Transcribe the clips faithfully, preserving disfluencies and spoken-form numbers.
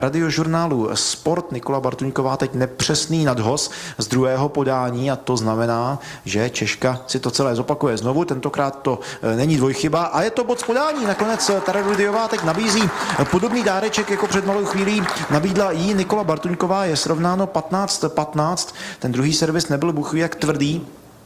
Radiožurnálu Sport Nikola Bartuňková teď nepřesný nadhoz z druhého podání a to znamená, že Češka si to celé zopakuje znovu, tentokrát to není dvojchyba a je to bod z podání. Nakonec Tara Rudiová teď nabízí podobný dáreček jako před malou chvílí nabídla jí Nikola Bartuňková, je srovnáno patnáct patnáct, ten druhý servis nebyl bůh ví jak tvrdý,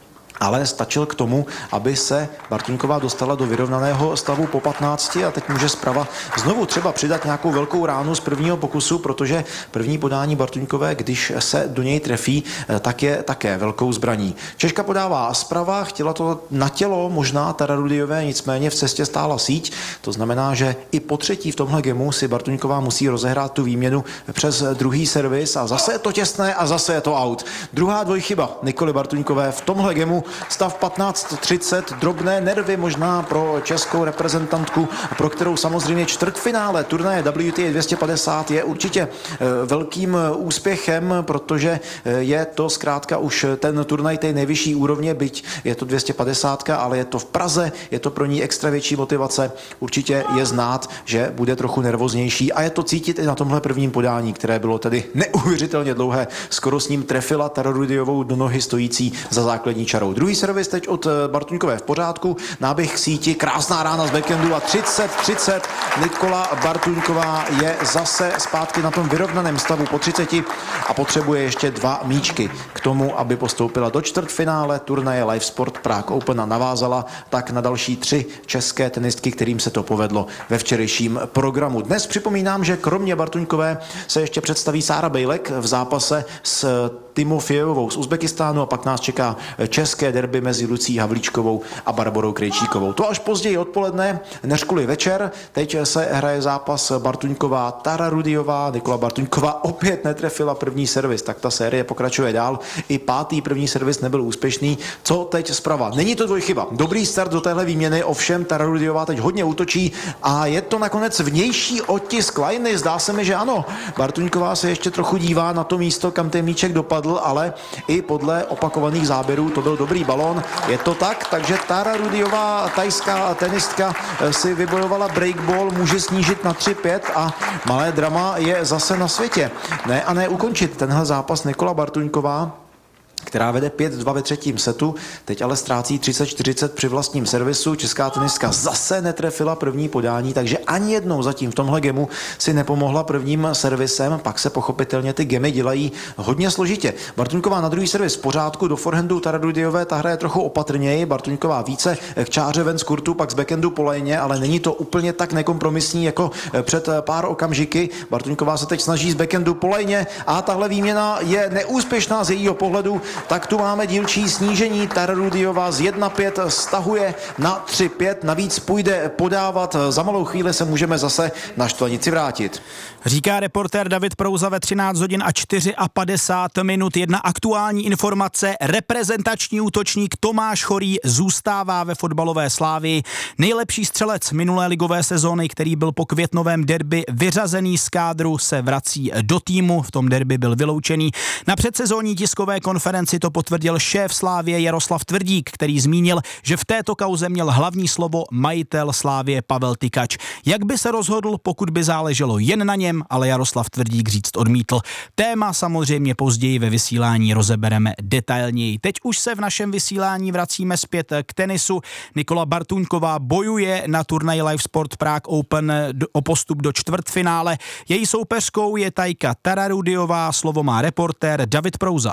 ale stačil k tomu, aby se Bartuňková dostala do vyrovnaného stavu po patnácti a teď může zprava znovu třeba přidat nějakou velkou ránu z prvního pokusu, protože první podání Bartuňkové, když se do něj trefí, tak je také velkou zbraní. Češka podává zprava, chtěla to na tělo možná Tara Rudiové, nicméně v cestě stála síť, to znamená, že i po třetí v tomhle gemu si Bartuňková musí rozehrát tu výměnu přes druhý servis a zase je to těsné a zase je to out. Druhá dvojchyba Nikoly Bartuňkové v tomhle gemu. Stav patnáct třicet, drobné nervy možná pro českou reprezentantku, pro kterou samozřejmě čtvrtfinále turnaje W T A dvě stě padesát je určitě velkým úspěchem, protože je to zkrátka už ten turnaj té nejvyšší úrovně, byť je to dvě stě padesát, ale je to v Praze, je to pro ní extra větší motivace. Určitě je znát, že bude trochu nervóznější a je to cítit i na tomhle prvním podání, které bylo tedy neuvěřitelně dlouhé. Skoro s ním trefila Taru Rudiovou do nohy stojící za základní čarou. Druhý servis teď od Bartuňkové v pořádku, náběh k síti, krásná rána z backhandu a třicet třicet. Nikola Bartuňková je zase zpátky na tom vyrovnaném stavu po třiceti a potřebuje ještě dva míčky k tomu, aby postoupila do čtvrtfinále turnaje Live Sport Prague Open a navázala tak na další tři české tenistky, kterým se to povedlo ve včerejším programu. Dnes připomínám, že kromě Bartuňkové se ještě představí Sára Bejlek v zápase s Timofejevou z Uzbekistánu a pak nás čeká české derby mezi Lucí Havlíčkovou a Barborou Krejčíkovou. To až později odpoledne, než kvůli večer. Teď se hraje zápas Bartuňková Tara Rudiová. Nikola Bartuňková opět netrefila první servis, tak ta série pokračuje dál. I pátý první servis nebyl úspěšný. Co teď zprava? Není to dvojchyba. Dobrý start do téhle výměny, ovšem Tara Rudiová teď hodně útočí a je to nakonec vnější otisk lajny. Zdá se mi, že ano. Bartuňková se ještě trochu dívá na to místo, kam ten míček dopadl, ale i podle opakovaných záběrů to byl dobrý balón. Je to tak, takže Tara Rudiová, tajská tenistka, si vybojovala breakball, může snížit na tři pět a malé drama je zase na světě. Ne a ne ukončit tenhle zápas Nikola Bartuňková, která vede pět dva ve třetím setu, teď ale ztrácí třicet čtyřicet při vlastním servisu. Česká tenistka zase netrefila první podání, takže ani jednou zatím v tomhle gemu si nepomohla prvním servisem, pak se pochopitelně ty gemy dělají hodně složitě. Bartuňková na druhý servis v pořádku, do forehandu Tara Rudiové, ta hraje trochu opatrněji, Bartuňková více k čáře ven z kurtu, pak z backhandu po lajně, ale není to úplně tak nekompromisní jako před pár okamžiky. Bartuňková se teď snaží z backhandu po lajně a tahle výměna je neúspěšná z jejího pohledu. Tak tu máme dílčí snížení. Tara Rudiová z jedna pět stahuje na tři pět. Navíc půjde podávat. Za malou chvíli se můžeme zase na štvanici vrátit. Říká reportér David Prouza ve třináct hodin a padesát čtyři minut. Jedna aktuální informace. Reprezentační útočník Tomáš Chorý zůstává ve fotbalové Slávii. Nejlepší střelec minulé ligové sezóny, který byl po květnovém derby vyřazený z kádru, se vrací do týmu. V tom derby byl vyloučený. Na předsezónní tiskové konferenci to potvrdil šéf Slávie Jaroslav Tvrdík, který zmínil, že v této kauze měl hlavní slovo majitel Slávie Pavel Tykač. Jak by se rozhodl, pokud by záleželo jen na něm, ale Jaroslav Tvrdík říct odmítl. Téma samozřejmě později ve vysílání rozebereme detailněji. Teď už se v našem vysílání vracíme zpět k tenisu. Nikola Bartuňková bojuje na turnaji Live Sport Prague Open o postup do čtvrtfinále. Její soupeřkou je Tajka Tara Rudiová, slovo má reportér David Prouza.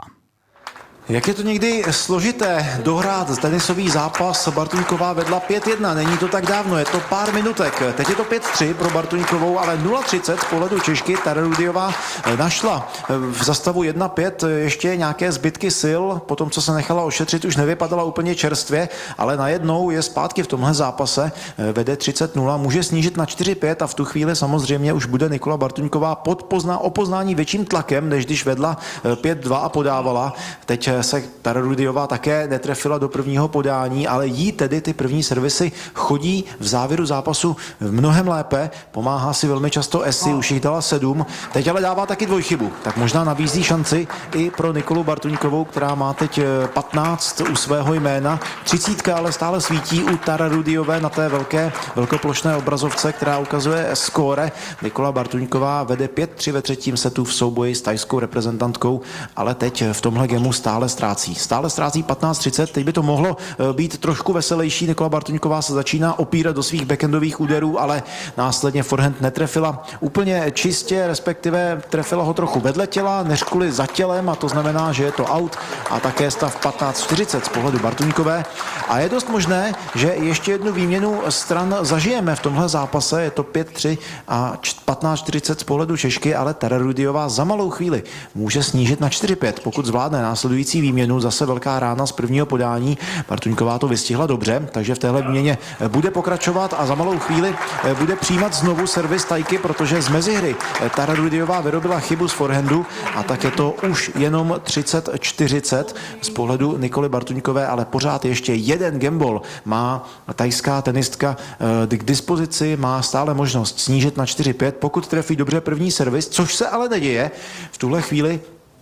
Jak je to někdy složité dohrát tenisový zápas, Bartuňková vedla pět jedna, není to tak dávno, je to pár minutek, teď je to pět tři pro Bartuňkovou, ale nula třicet z pohledu Češky. Tara Rudiová našla v zastavu jedna pět ještě nějaké zbytky sil, po tom, co se nechala ošetřit, už nevypadala úplně čerstvě, ale najednou je zpátky v tomhle zápase, vede třicet nula, může snížit na čtyři pět a v tu chvíli samozřejmě už bude Nikola Bartuňková pod pozná, o poznání větším tlakem, než když vedla pět dva a podávala. Teď se Tara Rudiová také netrefila do prvního podání, ale jí tedy ty první servisy chodí v závěru zápasu mnohem lépe. Pomáhá si velmi často Esi, už jich dala sedm. Teď ale dává taky dvojchybu, tak možná nabízí šanci i pro Nikolu Bartuňkovou, která má teď patnáct u svého jména. Třicítka ale stále svítí u Tara Rudiové na té velké velkoplošné obrazovce, která ukazuje skóre. Nikola Bartuňková vede pět tři ve třetím setu v souboji s tajskou reprezentantkou, ale teď v tomhle gemu stále ztrácí. Stále ztrácí patnáct třicet, teď by to mohlo být trošku veselější. Nikola Bartuňková se začíná opírat do svých backendových úderů, ale následně forehand netrefila úplně čistě, respektive trefila ho trochu vedle těla, než kvůli za tělem, a to znamená, že je to out a také stav patnáct čtyřicet z pohledu Bartuňkové. A je dost možné, že ještě jednu výměnu stran zažijeme v tomhle zápase. Je to pět tři a patnáct čtyřicet z pohledu Češky, ale Tara Rudiová za malou chvíli může snížit na čtyři pět, pokud zvládne následující výměnu. Zase velká rána z prvního podání. Bartuňková to vystihla dobře, takže v téhle výměně bude pokračovat a za malou chvíli bude přijímat znovu servis Tajky, protože z mezihry Tara Rudiová vyrobila chybu z forehandu a tak je to už jenom třicet čtyřicet z pohledu Nikoly Bartuňkové, ale pořád ještě jeden gambol má tajská tenistka k dispozici, má stále možnost snížit na čtyři pět, pokud trefí dobře první servis, což se ale neděje v tuhle chvíli.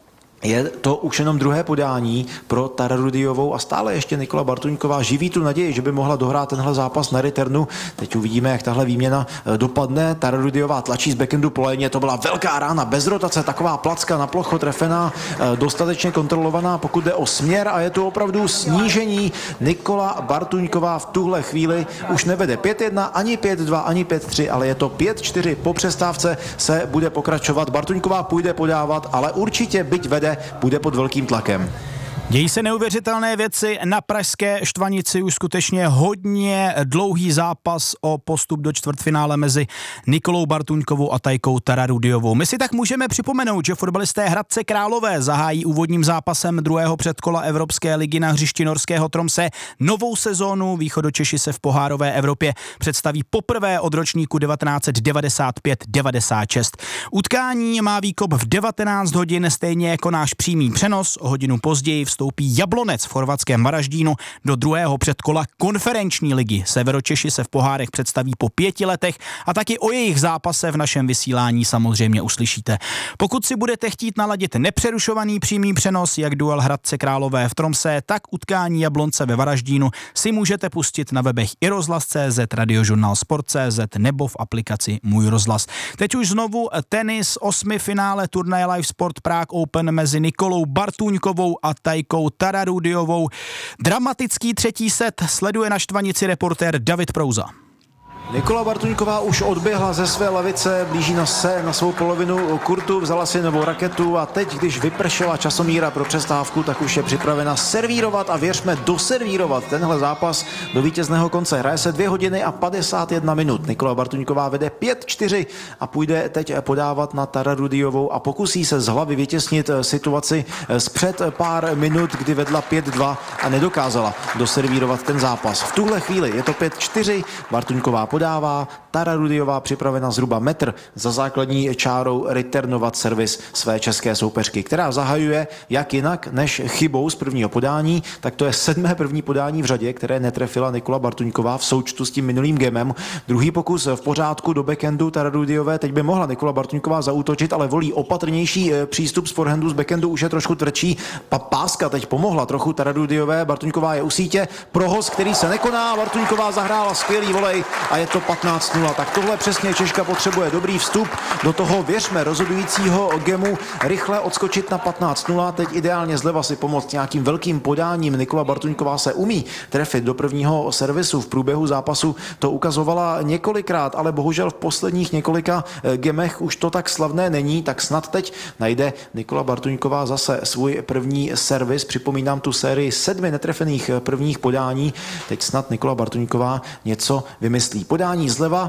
Je to už jenom druhé podání pro Tara Rudiovou a stále ještě Nikola Bartuňková živí tu naději, že by mohla dohrát tenhle zápas na returnu. Teď uvidíme, jak tahle výměna dopadne. Tara Rudiová tlačí z backendu po léně, to byla velká rána bez rotace, taková placka na plocho trefená, dostatečně kontrolovaná, pokud jde o směr, a je to opravdu snížení. Nikola Bartuňková v tuhle chvíli už nevede pět jedna, ani pět dva, ani pět tři, ale je to pět čtyři. Po přestávce se bude pokračovat. Bartuňková půjde podávat, ale určitě, byť vede, bude pod velkým tlakem. Dějí se neuvěřitelné věci na pražské Štvanici, už skutečně hodně dlouhý zápas o postup do čtvrtfinále mezi Nikolou Bartuňkovou a Tajkou Tara Rudiovou. My si tak můžeme připomenout, že fotbalisté Hradce Králové zahájí úvodním zápasem druhého předkola Evropské ligy na hřišti norského Tromsø novou sezónu. Východočeši se v pohárové Evropě představí poprvé od ročníku devatenáct devadesát pět devadesát šest. Utkání má výkop v devatenáct hodin, stejně jako náš přímý přenos. O hodinu později vstoupí Jablonec v chorvatském Varaždínu do druhého předkola konferenční ligy. Severočeši se v pohárech představí po pěti letech a taky o jejich zápase v našem vysílání samozřejmě uslyšíte. Pokud si budete chtít naladit nepřerušovaný přímý přenos, jak duel Hradce Králové v Tromsø, tak utkání Jablonce ve Varaždínu si můžete pustit na webech i rozhlas tečka cé zet, radiožurnál sport tečka cé zet nebo v aplikaci Můj rozhlas. Teď už znovu tenis, osmi finále turnaje Live Sport Prague Open mezi Nikolou Bartuňkovou a Tajkou Tara Rudiovou. Dramatický třetí set sleduje na Štvanici reportér David Prouza. Nikola Bartuňková už odběhla ze své lavice, blíží na se na svou polovinu kurtu, vzala si novou raketu a teď, když vypršela časomíra pro přestávku, tak už je připravena servírovat a věřme doservírovat tenhle zápas do vítězného konce. Hraje se dvě hodiny a padesát jedna minut. Nikola Bartuňková vede pět čtyři a půjde teď podávat na Tara Rudiovou a pokusí se z hlavy vytěsnit situaci zpřed pár minut, kdy vedla pět dva a nedokázala doservírovat ten zápas. V tuhle chvíli je to pět čtyři, Bartuňková podává, Tara Rudiová připravena zhruba metr za základní čárou returnovat servis své české soupeřky, která zahajuje jak jinak než chybou z prvního podání, tak to je sedmé první podání v řadě, které netrefila Nikola Bartuňková v součtu s tím minulým gemem. Druhý pokus v pořádku do backendu Tara Rudiové, teď by mohla Nikola Bartuňková zaútočit, ale volí opatrnější přístup z forehandu, z backendu už je trošku tvrdší. Pa páska teď pomohla trochu Tara Rudiové, Bartuňková je u sítě, prohoz, který se nekoná, Bartuňková zahrála skvělý volej a je to patnáct nula. Tak tohle přesně Češka potřebuje, dobrý vstup do toho, věřme, rozhodujícího gemu, rychle odskočit na patnáct nula, teď ideálně zleva si pomoct nějakým velkým podáním. Nikola Bartuňková se umí trefit do prvního servisu v průběhu zápasu, to ukazovala několikrát, ale bohužel v posledních několika gemech už to tak slavné není, tak snad teď najde Nikola Bartuňková zase svůj první servis. Připomínám tu sérii sedmi netrefených prvních podání, teď snad Nikola Bartuňková něco vymyslí. Podání zleva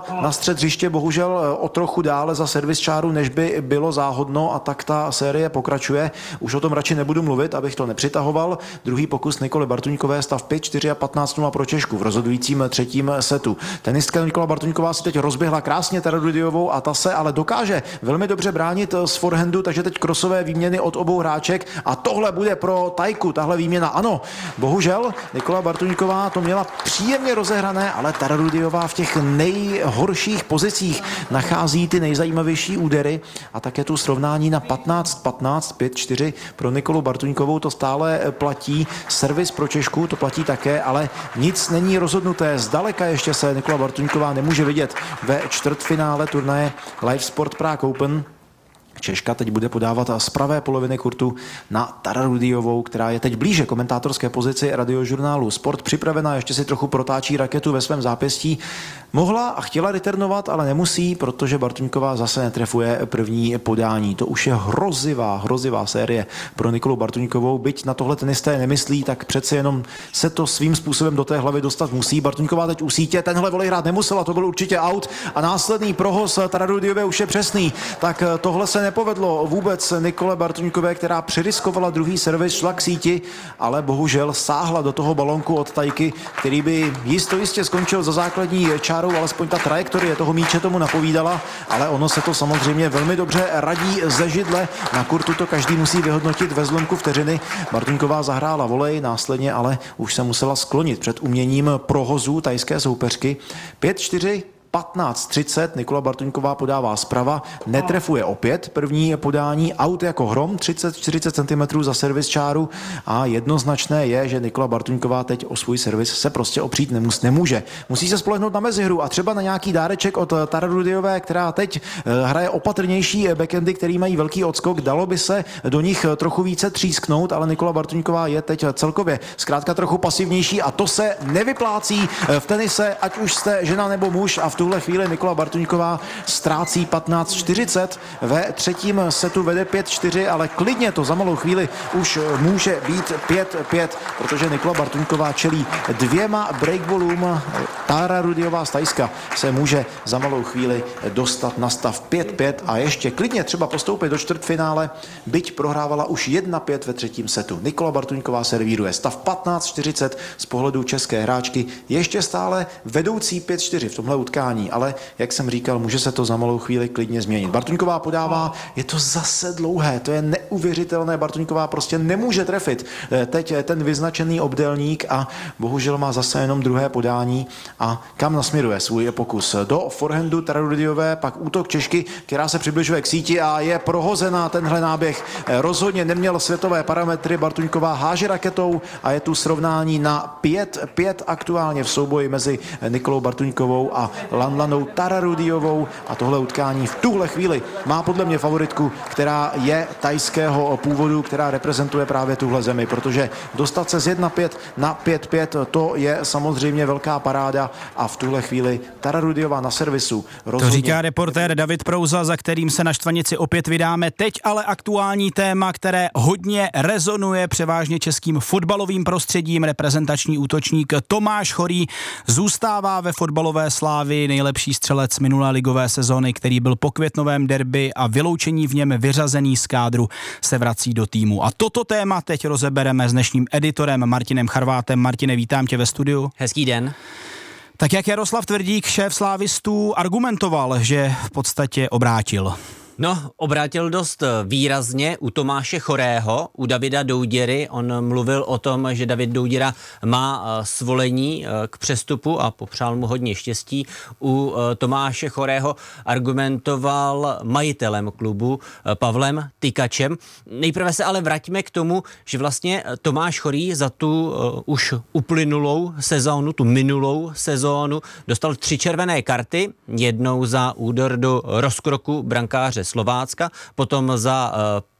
Rudijová na střed hřiště, bohužel o trochu dále za servis čáru, než by bylo záhodno, a tak ta série pokračuje. Už o tom radši nebudu mluvit, abych to nepřitahoval. Druhý pokus Nikoli Bartuňkové, stav pět čtyři a patnáct nula pro Češku v rozhodujícím třetím setu. Tenistka Nikola Bartuňková si teď rozběhla krásně Tara Rudijovou a ta se ale dokáže velmi dobře bránit z forehandu, takže teď krosové výměny od obou hráček a tohle bude pro Tajku, tahle výměna. Ano, bohužel Nikola Bartuňková to měla příjemně rozehrané, ale Tara Rudijová v těch nejhorších pozicích nachází ty nejzajímavější údery a také tu srovnání na patnáct patnáct, pět čtyři pro Nikolu Bartuňkovou to stále platí. Servis pro Češku to platí také, ale nic není rozhodnuté. Zdaleka ještě se Nikola Bartuňková nemůže vidět ve čtvrtfinále turnaje Live Sport Prague Open. Češka teď bude podávat z pravé poloviny kurtu na Tara Rudijovou, která je teď blíže komentátorské pozici radiožurnálu Sport. Připravená, ještě si trochu protáčí raketu ve svém zápěstí. Mohla a chtěla returnovat, ale nemusí, protože Bartuňková zase netrefuje první podání. To už je hrozivá, hrozivá série pro Nikolu Bartuňkovou. Byť na tohle tenisté nemyslí, tak přece jenom se to svým způsobem do té hlavy dostat musí. Bartuňková teď u sítě, tenhle volej hrát nemusela, to byl určitě out a následný prohoz Tara Rudijové už je přesný. Tak tohle se nepovedlo vůbec Nikole Bartuňkové, která přiriskovala druhý servis, šla k síti, ale bohužel sáhla do toho balonku od Tajky, který by jisto jistě skončil za základní čárou, alespoň ta trajektorie toho míče tomu napovídala, ale ono se to samozřejmě velmi dobře radí ze židle. Na kurtu to každý musí vyhodnotit ve zlomku vteřiny. Bartuňková zahrála volej, následně ale už se musela sklonit před uměním prohozu tajské soupeřky. pět čtyři, patnáct třicet, Nikola Bartuňková podává zprava, netrefuje opět první podání, out jako hrom, třicet čtyřicet centimetrů za servis čáru a jednoznačné je, že Nikola Bartuňková teď o svůj servis se prostě opřít nemus, nemůže. Musí se spolehnout na mezihru a třeba na nějaký dáreček od Tara Rudijové, která teď hraje opatrnější backhandy, který mají velký odskok, dalo by se do nich trochu více třísknout, ale Nikola Bartuňková je teď celkově zkrátka trochu pasivnější a to se nevyplácí v tenise, ať už jste žena nebo muž, a v tuhle chvíli Nikola Bartuňková ztrácí patnáct čtyřicet, ve třetím setu vede pět čtyři, ale klidně to za malou chvíli už může být pět pět, protože Nikola Bartuňková čelí dvěma breakballům. Tara Rudijová z Tajska se může za malou chvíli dostat na stav pět pět a ještě klidně třeba postoupit do čtvrtfinále, byť prohrávala už jedna pět ve třetím setu. Nikola Bartuňková servíruje stav patnáct čtyřicet z pohledu české hráčky, ještě stále vedoucí pět čtyři v tomhle utkání, ale jak jsem říkal, může se to za malou chvíli klidně změnit. Bartuňková podává, je to zase dlouhé, to je neuvěřitelné, Bartuňková prostě nemůže trefit. Teď ten vyznačený obdélník a bohužel má zase jenom druhé podání a kam nasměruje svůj pokus? Do forehandu Tara Rudijové, pak útok Češky, která se přibližuje k síti a je prohozená tenhle náběh. Rozhodně neměl světové parametry, Bartuňková háže raketou a je tu srovnání na pět pět aktuálně v souboji mezi Nikolou Bartuňkovou a Lanlanou Tara Rudijovou a tohle utkání v tuhle chvíli má podle mě favoritku, která je tajského původu, která reprezentuje právě tuhle zemi, protože dostat se z jedna pět na pět pět, to je samozřejmě velká paráda a v tuhle chvíli Tara Rudijová na servisu. Rozhodně... To říká reportér David Prouza, za kterým se na Štvanici opět vydáme. Teď ale aktuální téma, které hodně rezonuje převážně českým fotbalovým prostředím. Reprezentační útočník Tomáš Chorý zůstává ve fotbalové Slávii, nejlepší střelec minulé ligové sezóny, který byl po květnovém derby a vyloučení v něm vyřazený z kádru, se vrací do týmu. A toto téma teď rozebereme s dnešním editorem Martinem Charvátem. Martine, vítám tě ve studiu. Hezký den. Tak jak Jaroslav Tvrdík, šéf slávistů, argumentoval, že v podstatě obrátil? No, obrátil dost výrazně u Tomáše Chorého, u Davida Douděry. On mluvil o tom, že David Douděra má svolení k přestupu a popřál mu hodně štěstí. U Tomáše Chorého argumentoval majitelem klubu Pavlem Tykačem. Nejprve se ale vraťme k tomu, že vlastně Tomáš Chorý za tu už uplynulou sezónu, tu minulou sezónu, dostal tři červené karty, jednou za úder do rozkroku brankáře Slovácka, potom za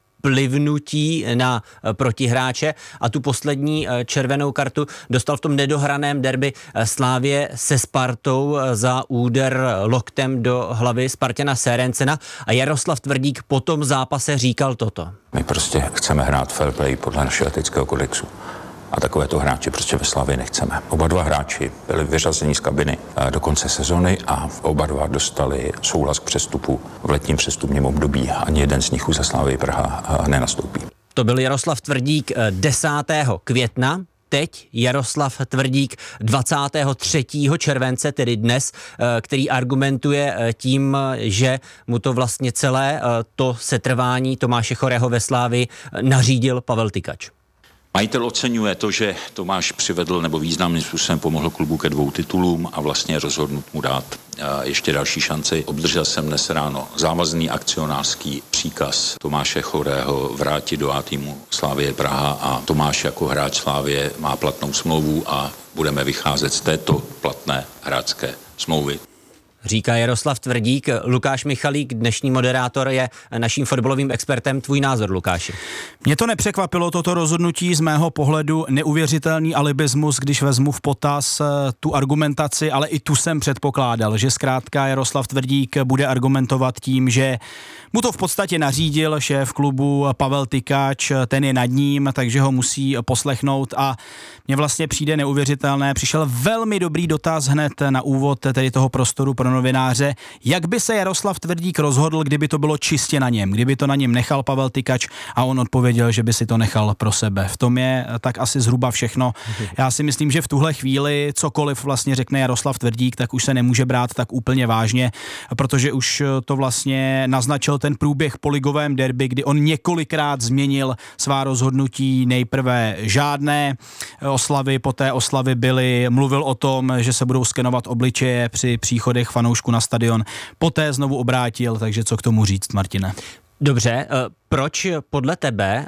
plivnutí na protihráče a tu poslední červenou kartu dostal v tom nedohraném derby Slávie se Spartou za úder loktem do hlavy Spartana Serencena a Jaroslav Tvrdík po tom zápase říkal toto. My prostě chceme hrát fair play podle našeho etického kodexu. a takovéto hráče prostě ve Slavii nechceme. Oba dva hráči byli vyřazeni z kabiny do konce sezony a oba dva dostali souhlas k přestupu v letním přestupním období. Ani jeden z nich už za Slavii Praha nenastoupí. To byl Jaroslav Tvrdík desátého května. Teď Jaroslav Tvrdík dvacátého třetího července, tedy dnes, který argumentuje tím, že mu to vlastně celé to setrvání Tomáše Chorého ve Slávii nařídil Pavel Tykač. Majitel oceňuje to, že Tomáš přivedl nebo významným způsobem pomohl klubu ke dvou titulům a vlastně rozhodnut mu dát ještě další šanci. Obdržel jsem dnes ráno závazný akcionářský příkaz Tomáše Chorého vrátit do A týmu Slavie Praha a Tomáš jako hráč Slavie má platnou smlouvu a budeme vycházet z této platné hráčské smlouvy. Říká Jaroslav Tvrdík. Lukáš Michalík, dnešní moderátor, je naším fotbalovým expertem. Tvůj názor, Lukáši? Mě to nepřekvapilo, toto rozhodnutí, z mého pohledu neuvěřitelný alibismus, když vezmu v potaz tu argumentaci, ale i tu jsem předpokládal, že zkrátka Jaroslav Tvrdík bude argumentovat tím, že mu to v podstatě nařídil šéf klubu Pavel Tykač, ten je nad ním, takže ho musí poslechnout a mně vlastně přijde neuvěřitelné. Přišel velmi dobrý dotaz hned na úvod tedy toho prostoru pro novináře, jak by se Jaroslav Tvrdík rozhodl, kdyby to bylo čistě na něm, kdyby to na něm nechal Pavel Tykač a on odpověděl, že by si to nechal pro sebe. V tom je tak asi zhruba všechno. Já si myslím, že v tuhle chvíli cokoliv vlastně řekne Jaroslav Tvrdík, tak už se nemůže brát tak úplně vážně, protože už to vlastně naznačil ten průběh po ligovém derby, kdy on několikrát změnil svá rozhodnutí, nejprve žádné oslavy, poté oslavy byly, mluvil o tom, že se budou skenovat obličeje při příchodech fanoušků na stadion, poté znovu obrátil, takže co k tomu říct, Martine? Dobře, proč podle tebe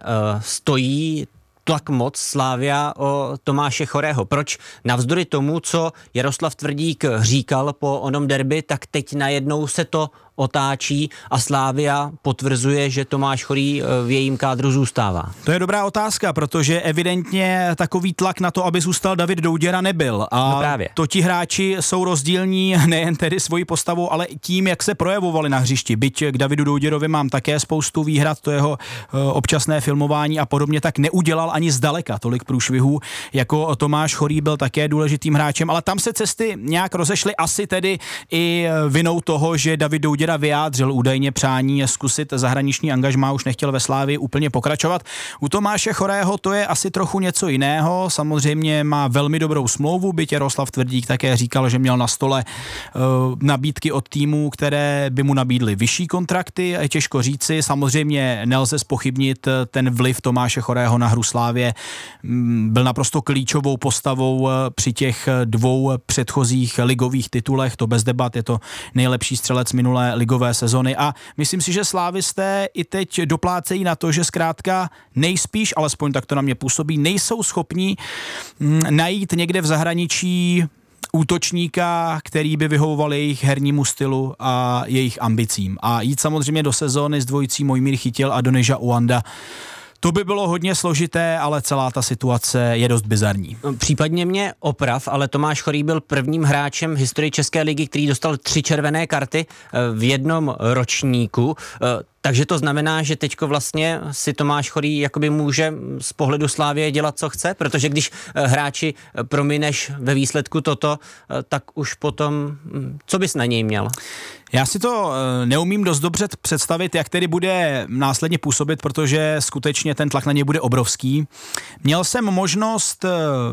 stojí tak moc Slavia o Tomáše Chorého? Proč navzdory tomu, co Jaroslav Tvrdík říkal po onom derby, tak teď najednou se to otáčí a Slavia potvrzuje, že Tomáš Chorý v jejím kádru zůstává? To je dobrá otázka, protože evidentně takový tlak na to, aby zůstal David Douděra, nebyl. A no právě. To ti hráči jsou rozdílní nejen tedy svojí postavou, ale tím, jak se projevovali na hřišti. Byť k Davidu Douděrovi mám také spoustu výhrad, to jeho občasné filmování a podobně, tak neudělal ani zdaleka tolik průšvihů, jako Tomáš Chorý byl také důležitým hráčem, ale tam se cesty nějak rozešly asi tedy i vinou toho, že David Douděra vyjádřil údajně přání zkusit zahraniční angažmá, už nechtěl ve Slávii úplně pokračovat. U Tomáše Chorého to je asi trochu něco jiného, samozřejmě má velmi dobrou smlouvu, byť Jaroslav Tvrdík také říkal, že měl na stole uh, nabídky od týmů, které by mu nabídly vyšší kontrakty, je těžko říci, samozřejmě nelze zpochybnit ten vliv Tomáše Chorého na hru Slávie, byl naprosto klíčovou postavou při těch dvou předchozích ligových titulech, to bez debat, je to nejlepší střelec minulé ligové sezony a myslím si, že slávisté i teď doplácejí na to, že zkrátka nejspíš, alespoň tak to na mě působí, nejsou schopní najít někde v zahraničí útočníka, který by vyhovoval jejich hernímu stylu a jejich ambicím. A jít samozřejmě do sezóny s dvojicí Mojmír Chytil a Donisa Uanda, to by bylo hodně složité, ale celá ta situace je dost bizarní. Případně mě oprav, ale Tomáš Chorý byl prvním hráčem v historii České ligy, který dostal tři červené karty v jednom ročníku. Takže to znamená, že teďko vlastně si Tomáš Chorý jakoby může z pohledu Slávie dělat, co chce, protože když hráči promineš ve výsledku toto, tak už potom, co bys na něj měl? Já si to neumím dost dobře představit, jak tedy bude následně působit, protože skutečně ten tlak na něj bude obrovský. Měl jsem možnost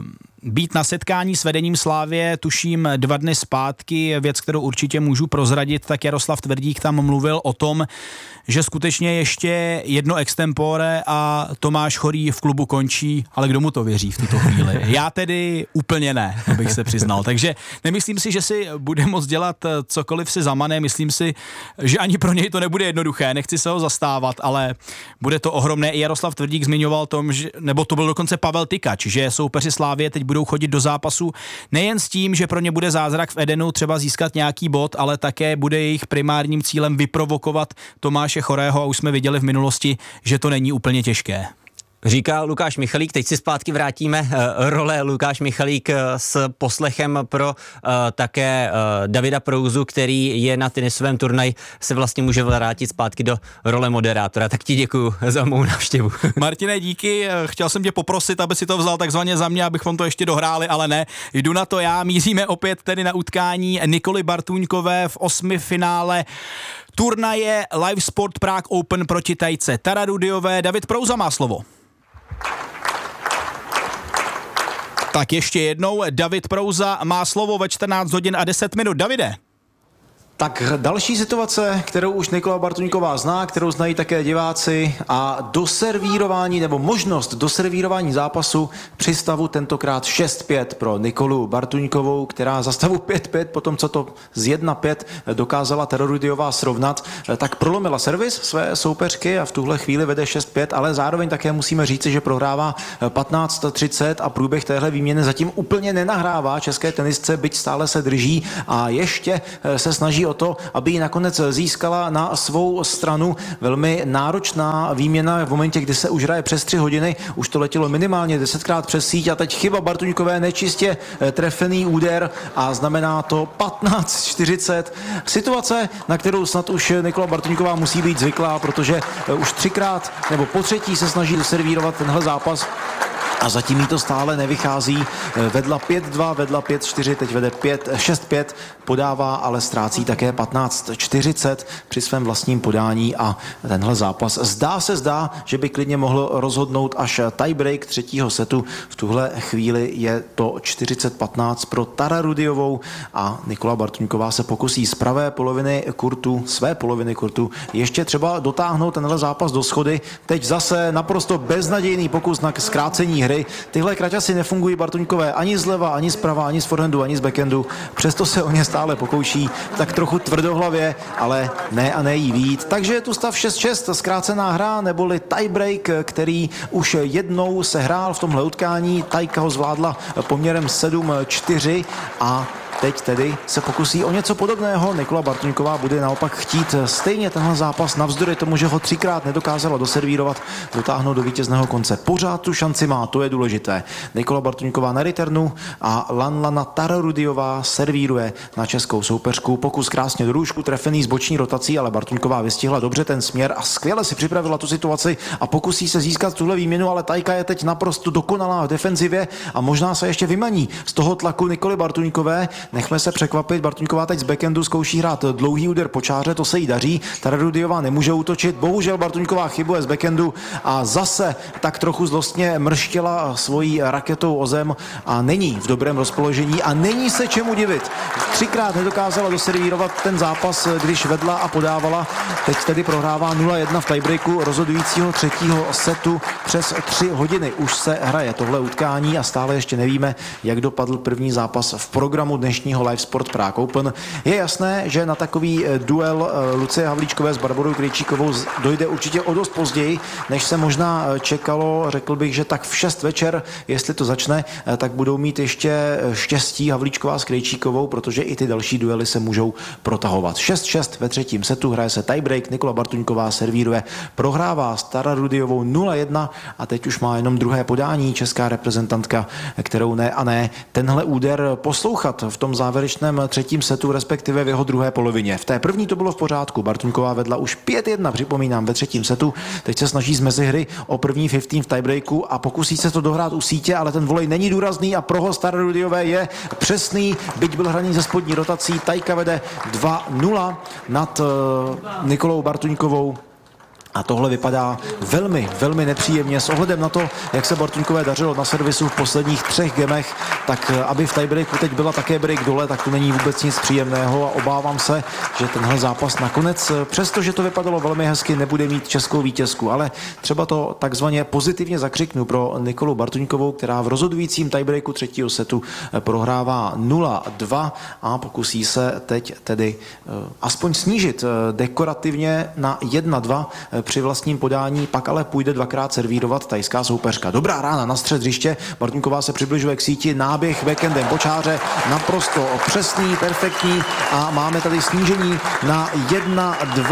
být na setkání s vedením Slávie, tuším dva dny zpátky, věc, kterou určitě můžu prozradit, tak Jaroslav Tvrdík tam mluvil o tom, že skutečně ještě jedno extempore a Tomáš Chorý v klubu končí, ale kdo mu to věří v tuto chvíli? Já tedy úplně ne, abych se přiznal. Takže nemyslím si, že si bude moct dělat cokoliv si zamane, myslím si, že ani pro něj to nebude jednoduché, nechci se ho zastávat, ale bude to ohromné. I Jaroslav Tvrdík zmiňoval tom, že, nebo to byl dokonce Pavel Tykač, že soupeři Slávie teď budou chodit do zápasu nejen s tím, že pro ně bude zázrak v Edenu třeba získat nějaký bod, ale také bude jejich primárním cílem vyprovokovat Tomáše Chorého a už jsme viděli v minulosti, že to není úplně těžké. Říká Lukáš Michalík, teď si zpátky vrátíme uh, role Lukáš Michalík uh, s poslechem pro uh, také uh, Davida Prouzu, který je na tenisovém turnaji, se vlastně může vrátit zpátky do role moderátora. Tak ti děkuju za mou návštěvu. Martine, díky, chtěl jsem tě poprosit, aby si to vzal takzvaně za mě, abychom to ještě dohráli, ale ne. Jdu na to já, míříme opět tedy na utkání Nikoly Bartůňkové v osmi finále turnaje Live Sport Prague Open proti Tajce Tararudiové. David Prouza má slovo. Tak ještě jednou, David Prouza má slovo ve čtrnáct hodin a deset minut. Davide. Tak další situace, kterou už Nikola Bartůňková zná, kterou znají také diváci, a doservírování nebo možnost doservírování zápasu při stavu tentokrát šest pět pro Nikolu Bartůňkovou, která za stavu pět pět, potom co to z jedna pět dokázala Tararudiová srovnat, tak prolomila servis své soupeřky a v tuhle chvíli vede šest pět, ale zároveň také musíme říci, že prohrává patnáct třicet a průběh téhle výměny zatím úplně nenahrává české tenistce, byť stále se drží a ještě se snaží o to, aby ji nakonec získala na svou stranu. Velmi náročná výměna v momentě, kdy se už hraje přes tři hodiny, už to letělo minimálně desetkrát přes síť a teď chyba Bartůňkové, nečistě trefený úder a znamená to patnáct čtyřicet. Situace, na kterou snad už Nikola Bartůňková musí být zvyklá, protože už třikrát nebo po třetí se snaží doservírovat tenhle zápas a zatím jí to stále nevychází. Vedla pět dva, vedla pět čtyři, teď vede šest pět, podává, ale ztrácí také patnáct čtyřicet při svém vlastním podání a tenhle zápas zdá se zdá, že by klidně mohl rozhodnout až tiebreak třetího setu. V tuhle chvíli je to čtyřicet patnáct pro Tararudiovou a Nikola Bartůňková se pokusí z pravé poloviny kurtu, své poloviny kurtu, ještě třeba dotáhnout tenhle zápas do schody. Teď zase naprosto beznadějný pokus na zkrácení hry. Tyhle kraťasy nefungují Bartůňkové ani zleva, ani zprava, ani z forehandu, ani z backhandu. Přesto se o ně stále pokouší tak trochu tvrdohlavě, ale ne a ne jí vyjít. Takže je tu stav šest šest, zkrácená hra, neboli tiebreak, který už jednou se hrál v tomhle utkání. Tajka ho zvládla poměrem sedm čtyři a teď tedy se pokusí o něco podobného. Nikola Bartůňková bude naopak chtít stejně tenhle zápas navzdory tomu, že ho třikrát nedokázala doservírovat, dotáhnout do vítězného konce. Pořád tu šanci má, to je důležité. Nikola Bartůňková na returnu a Lanlana Tararudiová servíruje na českou soupeřku. Pokus krásně do růžku, trefený z boční rotací, ale Bartůňková vystihla dobře ten směr a skvěle si připravila tu situaci a pokusí se získat tuhle výměnu, ale Tajka je teď naprosto dokonalá v defenzivě a možná se ještě vymaní z toho tlaku Nikoly Bartůňkové. Nechme se překvapit, Bartůňková teď z backhandu zkouší hrát dlouhý úder po čáře, to se jí daří, Tararudiová nemůže útočit, bohužel Bartůňková chybuje z backhandu a zase tak trochu zlostně mrštěla svojí raketou o zem a není v dobrém rozpoložení a není se čemu divit. Třikrát nedokázala doservírovat ten zápas, když vedla a podávala, teď tedy prohrává nula jedna v tiebreaku rozhodujícího třetího setu přes tři hodiny. Už se hraje tohle utkání a stále ještě nevíme, jak dopadl první zápas v programu dnešního Live Sport Prague Open. Je jasné, že na takový duel Lucie Havlíčkové s Barborou Krejčíkovou dojde určitě o dost později, než se možná čekalo. Řekl bych, že tak v šest večer, jestli to začne, tak budou mít ještě štěstí Havlíčková s Krejčíkovou, protože i ty další duely se můžou protahovat. šest šest ve třetím setu, hraje se tiebreak, Nikola Bartůňková servíruje, prohrává s Tararudiovou nula jedna a teď už má jenom druhé podání česká reprezentantka, kterou ne a ne tenhle úder poslouchat v tom závěrečném třetím setu, respektive v jeho druhé polovině. V té první to bylo v pořádku. Bartůňková vedla už pět jedna, připomínám, ve třetím setu. Teď se snaží z mezihry o první patnáct v tiebreaku a pokusí se to dohrát u sítě, ale ten volej není důrazný a prohoz Tararudiové je přesný, byť byl hraný ze spodní rotací. Tajka vede dva nula nad uh, Nikolou Bartůňkovou. A tohle vypadá velmi, velmi nepříjemně s ohledem na to, jak se Bartůňkové dařilo na servisu v posledních třech gemech, tak aby v tiebreaku teď byla také break dole, tak to není vůbec nic příjemného a obávám se, že tenhle zápas nakonec, přestože to vypadalo velmi hezky, nebude mít českou vítězku, ale třeba to takzvaně pozitivně zakřiknu pro Nikolu Bartůňkovou, která v rozhodujícím tiebreaku třetího setu prohrává nula dva a pokusí se teď tedy aspoň snížit dekorativně na jedna dva při vlastním podání, pak ale půjde dvakrát servírovat tajská soupeřka. Dobrá rána na střed hřiště, Bartůňková se přibližuje k síti, náběh backendem po čáře, naprosto přesný, perfektní a máme tady snížení na jedna dva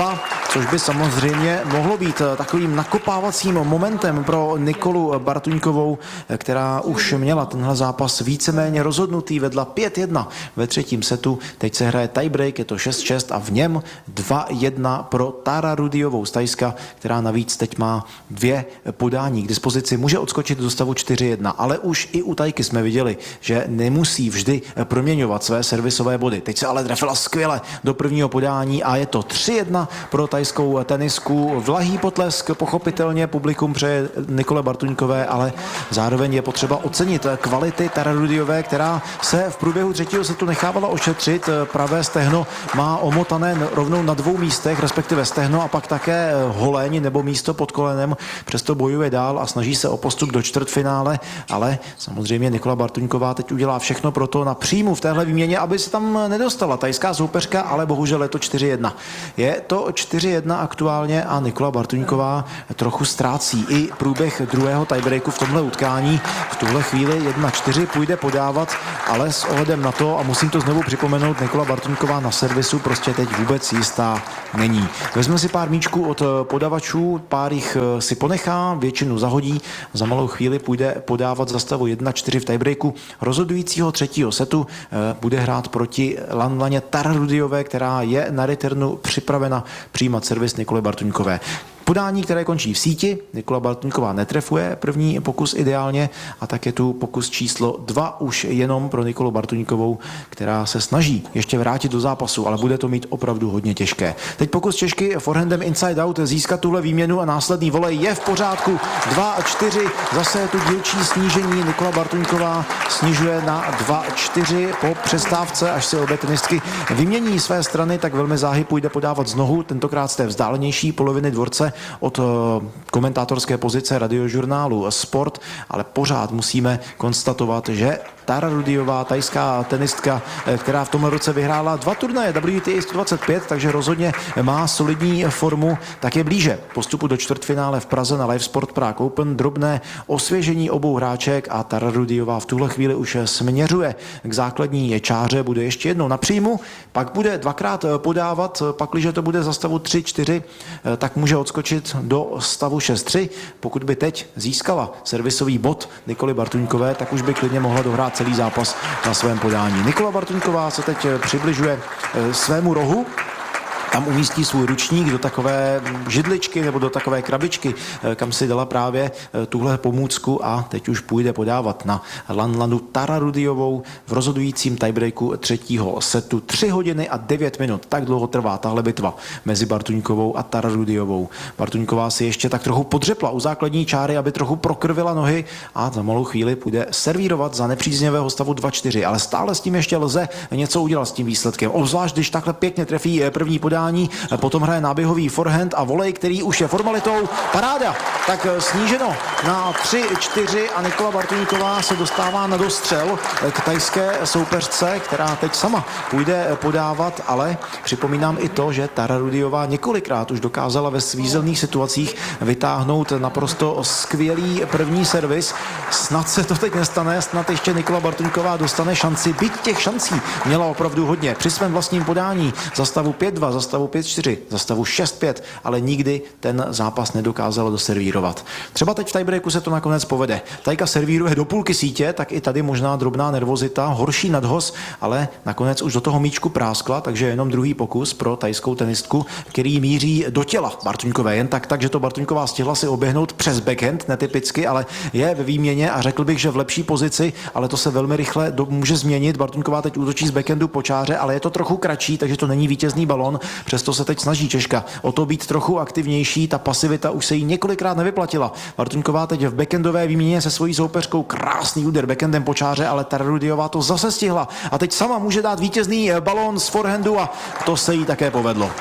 což by samozřejmě mohlo být takovým nakopávacím momentem pro Nikolu Bartuňkovou, která už měla tenhle zápas víceméně rozhodnutý, vedla pět jedna ve třetím setu, teď se hraje tiebreak, je to šest šest a v něm dva jedna pro Tara Rudiovou z Thajska, která navíc teď má dvě podání k dispozici, může odskočit do stavu čtyři jedna, ale už i u Tajky jsme viděli, že nemusí vždy proměňovat své servisové body. Teď se ale trefila skvěle do prvního podání a je to tři jedna pro tajskou tenisku. Vlahý potlesk, pochopitelně publikum přeje Nikole Bartuňkové, ale zároveň je potřeba ocenit kvality Tara Rudiové, která se v průběhu třetího setu nechávala ošetřit. Pravé stehno má omotané rovnou na dvou místech, respektive stehno a pak také holeň nebo místo pod kolenem. Přesto bojuje dál a snaží se o postup do čtvrtfinále, ale samozřejmě Nikola Bartuňková teď udělá všechno pro to na příjmu v téhle výměně, aby se tam nedostala tajská soupeřka, ale bohužel je to čtyři jedna. Je to čtyři jedna aktuálně a Nikola Bartuňková trochu ztrácí i průběh druhého tiebreaku v tomhle utkání. V tuhle chvíli jedna čtyři půjde podávat, ale s ohledem na to, a musím to znovu připomenout, Nikola Bartuňková na servisu prostě teď vůbec jistá není. Vezme si pár míčků od podavačů, pár jich si ponechá, většinu zahodí, za malou chvíli půjde podávat za stavu jedna čtyři v tiebreaku rozhodujícího třetího setu, bude hrát proti Lanlaně Tara Rudiové, která je na returnu připravena přijímat servis Nikoly Bartuňkové. Podání, které končí v síti, Nikola Bartuňková netrefuje první pokus ideálně a tak je tu pokus číslo dva už jenom pro Nikolu Bartuňkovou, která se snaží ještě vrátit do zápasu, ale bude to mít opravdu hodně těžké. Teď pokus Češky forehandem inside out získat tuhle výměnu a následný volej je v pořádku. dva čtyři, zase je tu dílčí snížení, Nikola Bartuňková snižuje na dva čtyři po přestávce, až si obě tenistky vymění své strany, tak velmi záhy půjde podávat z nohu, tentokrát z té vzdálenější poloviny dvorce od komentátorské pozice radiožurnálu Sport, ale pořád musíme konstatovat, že Tara Rudiová, tajská tenistka, která v tomhle roce vyhrála dva turnaje W T A sto dvacet pět, takže rozhodně má solidní formu, tak je blíže postupu do čtvrtfinále v Praze na Live Sport Prague Open. Drobné osvěžení obou hráček a Tara Rudiová v tuhle chvíli už směřuje k základní čáře, bude ještě jednou na příjmu, pak bude dvakrát podávat, pakliže to bude za stavu tři čtyři, tak může odskočit do stavu šest tři. Pokud by teď získala servisový bod Nikoly Bartuňkové, tak už by klidně mohla dohrát celý zápas na svém podání. Nikola Bartuňková se teď přibližuje svému rohu, tam umístí svůj ručník do takové židličky nebo do takové krabičky, kam si dala právě tuhle pomůcku a teď už půjde podávat na Lanlanu Tara Rudiovou v rozhodujícím tiebreaku třetího setu. tři hodiny a devět minut. Tak dlouho trvá tahle bitva mezi Bartuňkovou a Tara Rudiovou. Bartuňková si ještě tak trochu podřepla u základní čáry, aby trochu prokrvila nohy a za malou chvíli půjde servírovat za nepříznivého stavu dva čtyři, ale stále s tím ještě lze něco udělat s tím výsledkem. Obzvlášť, když takhle pěkně trefí první podání, potom hraje náběhový forehand a volej, který už je formalitou. Paráda! Tak sníženo na tři čtyři a Nikola Bartuňková se dostává na dostřel k tajské soupeřce, která teď sama půjde podávat, ale připomínám i to, že Tara Rudiová několikrát už dokázala ve svízelných situacích vytáhnout naprosto skvělý první servis. Snad se to teď nestane, snad ještě Nikola Bartuňková dostane šanci, byť těch šancí měla opravdu hodně. Při svém vlastním podání za stavu pět dva, za stavu pět čtyři, za stavu šest pět, ale nikdy ten zápas nedokázalo doservírovat. Třeba teď v tiebreaku se to nakonec povede. Tajka servíruje do půlky sítě, tak i tady možná drobná nervozita, horší nadhoz, ale nakonec už do toho míčku práskla, takže jenom druhý pokus pro tajskou tenistku, který míří do těla Bartuňkové. Jen tak, takže to Bartuňková stihla si oběhnout přes backhand, netypicky, ale je ve výměně a řekl bych, že v lepší pozici, ale to se velmi rychle do, může změnit. Bartuňková teď útočí z backhandu po čáře, ale je to trochu kratší, takže to není vítězný balon. Přesto se teď snaží Češka o to být trochu aktivnější, ta pasivita už se jí několikrát nevyplatila. Bartuňková teď v backendové výměně se svojí soupeřkou, krásný úder backendem po čáře, ale Tara Rudiová to zase stihla a teď sama může dát vítězný balón z forehandu a to se jí také povedlo.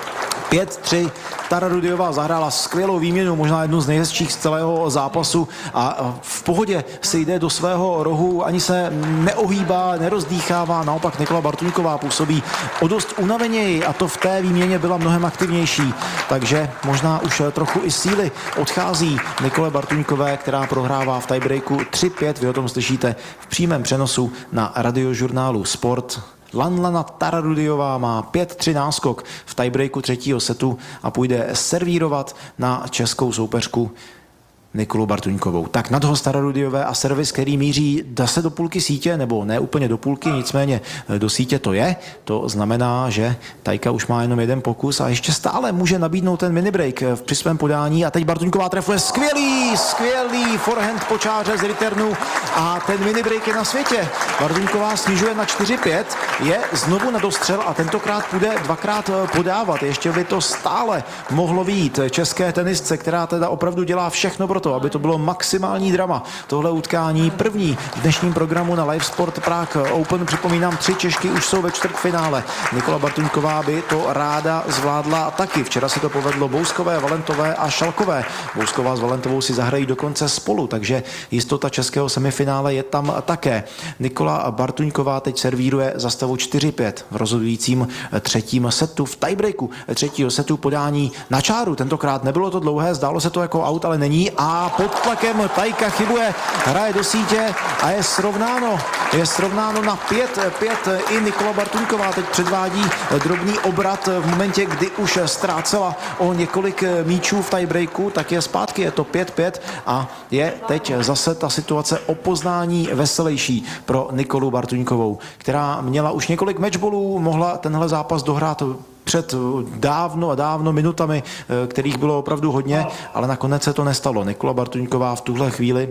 pět tři. Tara Rudiová zahrála skvělou výměnu, možná jednu z nejhezčích z celého zápasu a v pohodě si jde do svého rohu, ani se neohýbá, nerozdýchává, naopak Nikola Bartuňková působí o dost unaveněji a to v té výměně byla mnohem aktivnější, takže možná už trochu i síly odchází Nikole Bartuňkové, která prohrává v tiebreaku tři pět, vy o tom slyšíte v přímém přenosu na radiožurnálu Sport Lanlana Tararudiová má pět tři náskok v tiebreaku třetího setu a půjde servírovat na českou soupeřku Nikolu Bartuňkovou. Tak nadhost Tararudiové a servis, který míří zase do půlky sítě, nebo ne úplně do půlky, nicméně do sítě to je. To znamená, že Tajka už má jenom jeden pokus a ještě stále může nabídnout ten minibreak při svém podání. A teď Bartuňková trefuje skvělý, skvělý forehand po čáře z returnu a ten minibreak je na světě. Bartuňková snižuje na čtyři pět, je znovu na dostřel a tentokrát půjde dvakrát podávat. Ještě by to stále mohlo vyjít české tenistce, která teda opravdu dělá všechno pro to, aby to bylo maximální drama. Tohle utkání první v dnešním programu na Live Sport Prague Open. Připomínám, tři Češky už jsou ve čtvrtfinále. Nikola Bartuňková by to ráda zvládla taky. Včera se to povedlo Bouskové, Valentové a Šalkové. Bousková s Valentovou si zahrají dokonce spolu, takže jistota českého semifinále je tam také. Nikola Bartuňková teď servíruje za stavu čtyři pět v rozhodujícím třetím setu. V tiebreaku třetího setu podání na čáru. Tentokrát nebylo to dlouhé, zdálo se to jako aut, ale není. A pod tlakem Tajka chybuje, hraje do sítě a je srovnáno. Je srovnáno na pět pět. I Nikola Bartuňková teď předvádí drobný obrat v momentě, kdy už ztrácela o několik míčů v tiebreaku, tak je zpátky, je to pět pět a je teď zase ta situace o poznání veselější pro Nikolu Bartuňkovou, která měla už několik matchballů, mohla tenhle zápas dohrát před dávno a dávno minutami, kterých bylo opravdu hodně, ale nakonec se to nestalo. Nikola Bartuňková v tuhle chvíli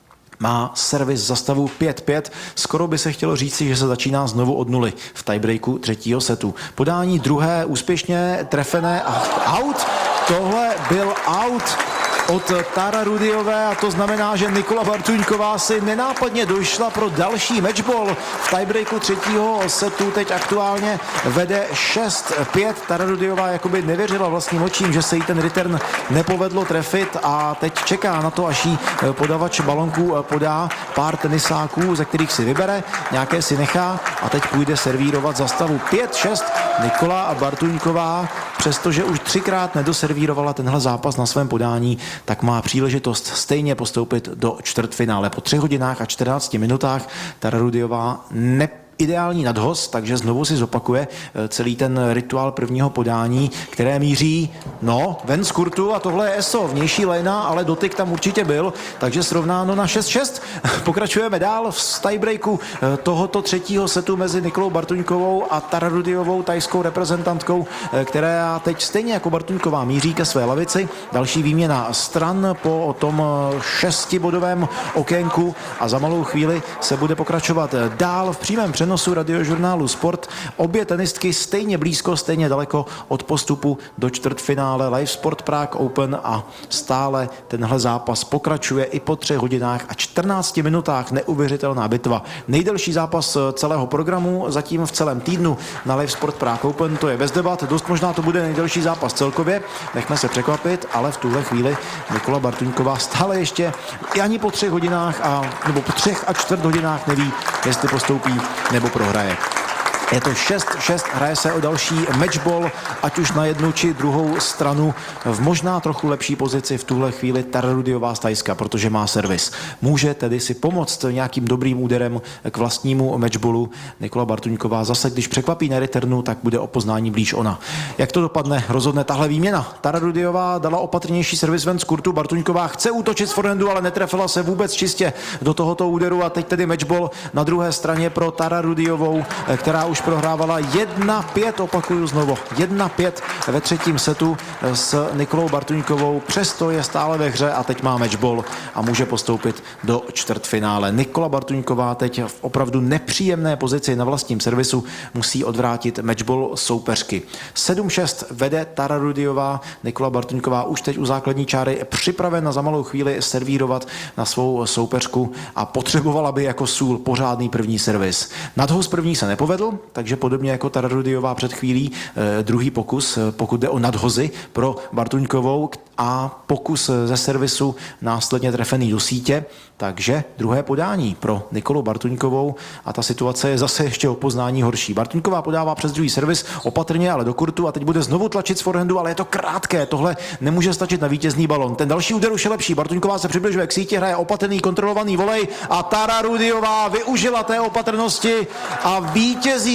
má servis za stavu pět pět. Skoro by se chtělo říci, že se začíná znovu od nuly v tiebreaku třetího setu. Podání druhé úspěšně trefené a out. Tohle byl out od Tararudiové a to znamená, že Nikola Bartuňková si nenápadně došla pro další matchball v tiebreaku třetího setu. Teď aktuálně vede šest pět. Tararudiová jakoby nevěřila vlastním očím, že se jí ten return nepovedlo trefit a teď čeká na to, až jí podavač balonků podá pár tenisáků, ze kterých si vybere, nějaké si nechá a teď půjde servírovat za stavu pět šest. Nikola Bartuňková, přestože už třikrát nedoservírovala tenhle zápas na svém podání, tak má příležitost stejně postoupit do čtvrtfinále. Po třech hodinách a čtrnácti minutách Tararudiová ne ideální nadhoz, takže znovu si zopakuje celý ten rituál prvního podání, které míří, no, ven z kurtu a tohle je eso, vnější lejna, ale dotyk tam určitě byl, takže srovnáno na šest šest. Pokračujeme dál v tiebreaku tohoto třetího setu mezi Nikolou Bartuňkovou a Tararudiovou, tajskou reprezentantkou, která teď stejně jako Bartuňková míří ke své lavici. Další výměna stran po tom šestibodovém okénku a za malou chvíli se bude pokračovat dál v přímém přenosu radiožurnálu Sport. Obě tenistky stejně blízko, stejně daleko od postupu do čtvrtfinále Live Sport Prague Open a stále tenhle zápas pokračuje i po třech hodinách a čtrnácti minutách. Neuvěřitelná bitva. Nejdelší zápas celého programu zatím v celém týdnu na Live Sport Prague Open, to je bez debat. Dost možná to bude nejdelší zápas celkově. Nechme se překvapit, ale v tuhle chvíli Nikola Bartuňková stále ještě i ani po třech hodinách a nebo po třech a čtvrt hodinách neví, jestli postoupí nebo prohraje. Je to šest šest, hraje se o další matchball, ať už na jednu či druhou stranu v možná trochu lepší pozici v tuhle chvíli Tararudiová z Tajska, protože má servis. Může tedy si pomoct nějakým dobrým úderem k vlastnímu matchballu. Nikola Bartuňková zase, když překvapí na returnu, tak bude o poznání blíž ona. Jak to dopadne, rozhodne tahle výměna. Tararudiová dala opatrnější servis ven z kurtu, Bartuňková chce útočit z forehandu, ale netrefila se vůbec čistě do tohoto úderu a teď tedy matchball na druhé straně pro Tararudiovou, která už prohrávala jedna pět, opakuju znovu, jedna pět ve třetím setu s Nikolou Bartuňkovou, přesto je stále ve hře a teď má matchball a může postoupit do čtvrtfinále. Nikola Bartuňková teď v opravdu nepříjemné pozici na vlastním servisu musí odvrátit matchball soupeřky. sedm šest vede Tararudiová, Nikola Bartuňková už teď u základní čáry připravena za malou chvíli servírovat na svou soupeřku a potřebovala by jako sůl pořádný první servis. Nadhoz první se nepovedl, takže podobně jako Tararudiová před chvílí, eh, druhý pokus, pokud jde o nadhozy pro Bartuňkovou a pokus ze servisu následně trefený do sítě, takže druhé podání pro Nikolu Bartuňkovou a ta situace je zase ještě o poznání horší. Bartuňková podává přes druhý servis opatrně, ale do kurtu a teď bude znovu tlačit z forehandu, ale je to krátké, tohle nemůže stačit na vítězný balon. Ten další úder už je lepší, Bartuňková se přibližuje k síti, hraje opatrný, kontrolovaný volej a Tararudiová využila té opatrnosti a vítězí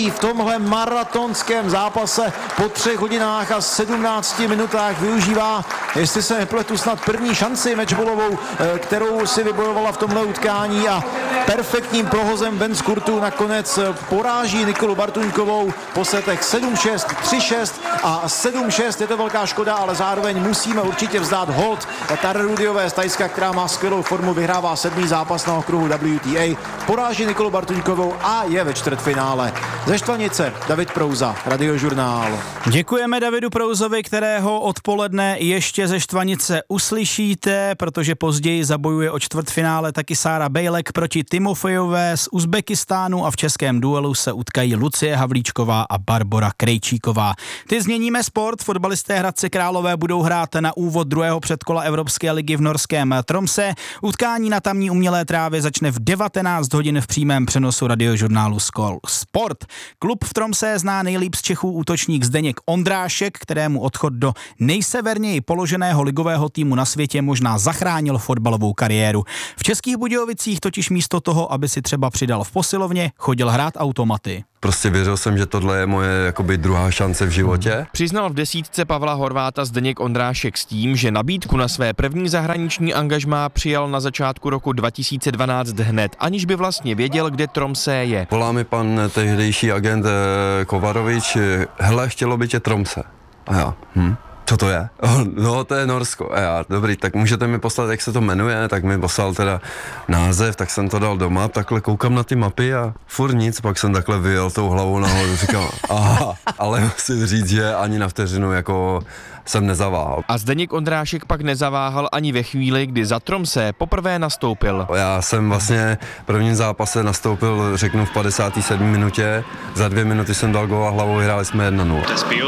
Později v tomhle maratonském zápase po třech hodinách a sedmnácti minutách využívá, jestli se nepletu, snad první šanci matchballovou, kterou si vybojovala v tomhle utkání a perfektním prohozem ven z kurtu nakonec poráží Nikolu Bartuňkovou po setech sedm šest, tři šest a sedm šest. Je to velká škoda, ale zároveň musíme určitě vzdát hold Tarerudiové z Thajska, která má skvělou formu, vyhrává sedmý zápas na okruhu W T A, poráží Nikolu Bartuňkovou a je ve čtvrtfinále. Ze Štvanice David Prouza, Radiožurnál. Děkujeme Davidu Prouzovi, kterého odpoledne ještě ze Štvanice uslyšíte, protože později zabojuje o čtvrtfinále taky Sára Bejlek proti Timofejové z Uzbekistánu a v českém duelu se utkají Lucie Havlíčková a Barbora Krejčíková. Ty změníme sport, fotbalisté Hradce Králové budou hrát na úvod druhého předkola Evropské ligy v norském Tromse. Utkání na tamní umělé trávě začne v devatenáct hodin v přímém přenosu Radiožurnálu Skol Sport. Klub v Tromse zná nejlíp z Čechů útočník Zdeněk Ondrášek, kterému odchod do nejseverněji položeného ligového týmu na světě možná zachránil fotbalovou kariéru. V Českých Budějovicích totiž místo toho, aby si třeba přidal v posilovně, chodil hrát automaty. Prostě věřil jsem, že tohle je moje jakoby druhá šance v životě. Přiznal v desítce Pavla Horváta Zdeněk Ondrášek s tím, že nabídku na své první zahraniční angažmá přijal na začátku roku dva tisíce dvanáct hned, aniž by vlastně věděl, kde Tromsø je. Volá mi pan tehdejší agent Kovarovič, hele, chtělo by tě Tromsø. A já, hm. Co to je? No, to je Norsko. A já, dobrý, tak můžete mi poslat, jak se to jmenuje, tak mi poslal teda název, tak jsem to dal do map, takhle koukám na ty mapy a furt nic, pak jsem takhle vyjel tou hlavou nahoru, říkal, aha, ale musím říct, že ani na vteřinu jako jsem nezaváhal. A Zdeněk Ondrášek pak nezaváhal ani ve chvíli, kdy za Tromsø poprvé nastoupil. Já jsem vlastně v prvním zápase nastoupil, řeknu, v padesáté sedmé minutě, za dvě minuty jsem dal gól a hlavou vyhráli jsme jedna nula.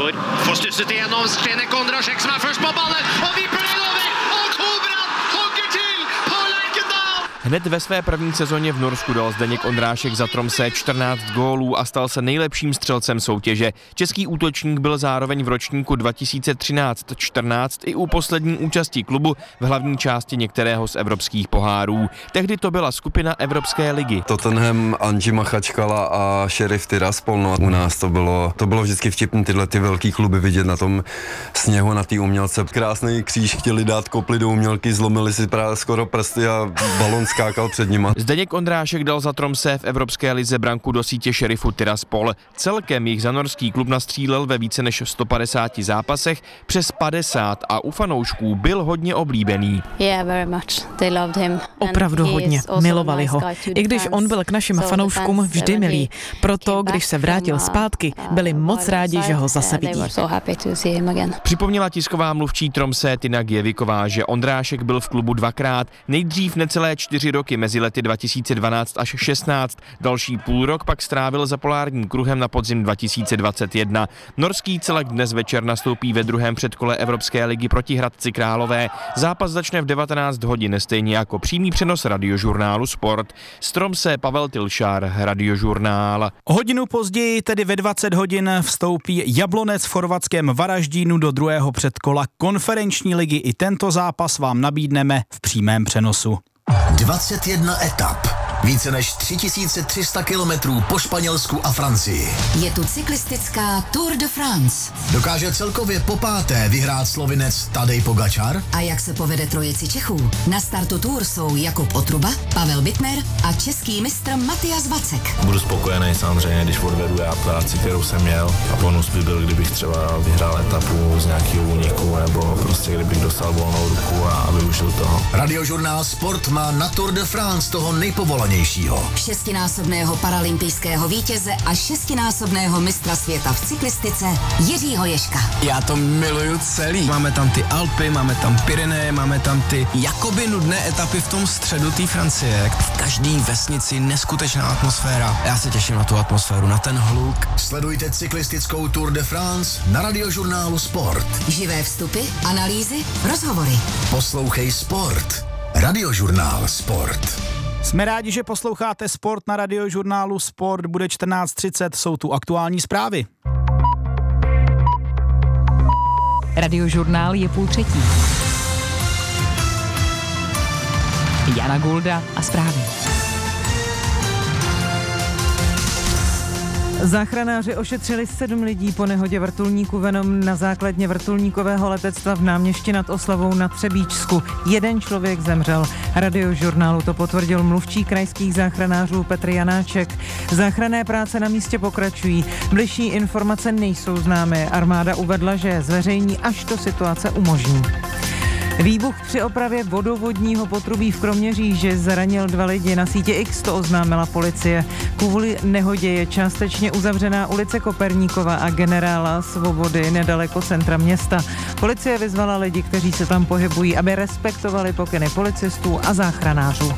Ondrášek som er først på ballen, og vipper den over, og Kobran hogger til på Lerkendal! Hned ve své první sezóně v Norsku dal Zdeněk Ondrášek za Tromsø čtrnáct gólů a stal se nejlepším střelcem soutěže. Český útočník byl zároveň v ročníku dva tisíce třináct čtrnáct i u poslední účasti klubu v hlavní části některého z evropských pohárů. Tehdy to byla skupina Evropské ligy. Tottenham, Anži Machačkala a Sheriff Tiraspol, no u nás to bylo, to bylo vždycky vtipné tyhle ty velký kluby vidět na tom sněhu, na té umělce. Krásný kříž chtěli dát kopli do umělky, zlomili si právě skoro prsty a balon skákal před nima. Zdeněk Ondrášek dal za Tromsø v Evropské lize branku do sítě Sheriffu Tiraspol. Celkem jich za norský klub nastřílel ve více než sto padesáti zápasech přes padesát a u fanoušků byl hodně oblíbený. Yeah, very much. They loved him. Opravdu hodně, milovali ho. I když on byl k našim fanouškům vždy milý. Proto, když se vrátil zpátky, byli moc rádi, že ho zase vidí. Připomněla tisková mluvčí Tromsø Tina Gjeviková, že Ondrášek byl v klubu dvakrát, nejdřív necelé čtyři roky mezi lety dva tisíce dvanáct až šestnáct, další půl rok pak strávil za polárním kruhem na podzim dva tisíce dvacet jedna. Norský celek dnes večer nastoupí ve druhém předkole Evropské ligy proti Hradci Králové. Zápas začne v devatenáct hodin, stejně jako přímý přenos Radiožurnálu Sport. Z Tromsø Pavel Tilšár, Radiožurnál. Hodinu později, tedy ve dvacet hodin, vstoupí Jablonec v chorvatském Varaždínu do druhého předkola konferenční ligy. I tento zápas vám nabídneme v přímém přenosu. dvacet jedna etap. Více než tři tisíce tři sta kilometrů po Španělsku a Francii. Je tu cyklistická Tour de France. Dokáže celkově po páté vyhrát Slovinec Tadej Pogačar? A jak se povede trojici Čechů? Na startu Tour jsou Jakub Otruba, Pavel Bittner a český mistr Matias Vacek. Budu spokojený samozřejmě, když odvedu já práci, kterou jsem měl, a bonus by byl, kdybych třeba vyhrál etapu z nějakého úniku, nebo prostě kdybych dostal volnou ruku a využil toho. Radiožurnál Sport má na Tour de France toho nejpovolanějšího. Šestinásobného paralympijského vítěze a šestinásobného mistra světa v cyklistice Jiřího Ježka. Já to miluju celý. Máme tam ty Alpy, máme tam Pyreneje, máme tam ty jakoby nudné etapy v tom středu té Francie. V každý vesnici neskutečná atmosféra. Já se těším na tu atmosféru, na ten hluk. Sledujte cyklistickou Tour de France na Radiožurnálu Sport. Živé vstupy, analýzy, rozhovory. Poslouchej Sport. Radiožurnál Sport. Jsme rádi, že posloucháte Sport na Radiožurnálu Sport. Bude čtrnáct třicet, jsou tu aktuální zprávy. Radiožurnál je půl třetí. Jana Gulda a zprávy. Záchranáři ošetřili sedm lidí po nehodě vrtulníku Venom na základně vrtulníkového letectva v Náměšti nad Oslavou na Třebíčsku. Jeden člověk zemřel. Radiožurnálu to potvrdil mluvčí krajských záchranářů Petr Janáček. Záchranné práce na místě pokračují. Bližší informace nejsou známy. Armáda uvedla, že zveřejní, až to situace umožní. Výbuch při opravě vodovodního potrubí v Kroměříži zranil dva lidi. Na sítě X to oznámila policie. Kvůli nehodě je částečně uzavřená ulice Koperníkova a Generála Svobody nedaleko centra města. Policie vyzvala lidi, kteří se tam pohybují, aby respektovali pokyny policistů a záchranářů.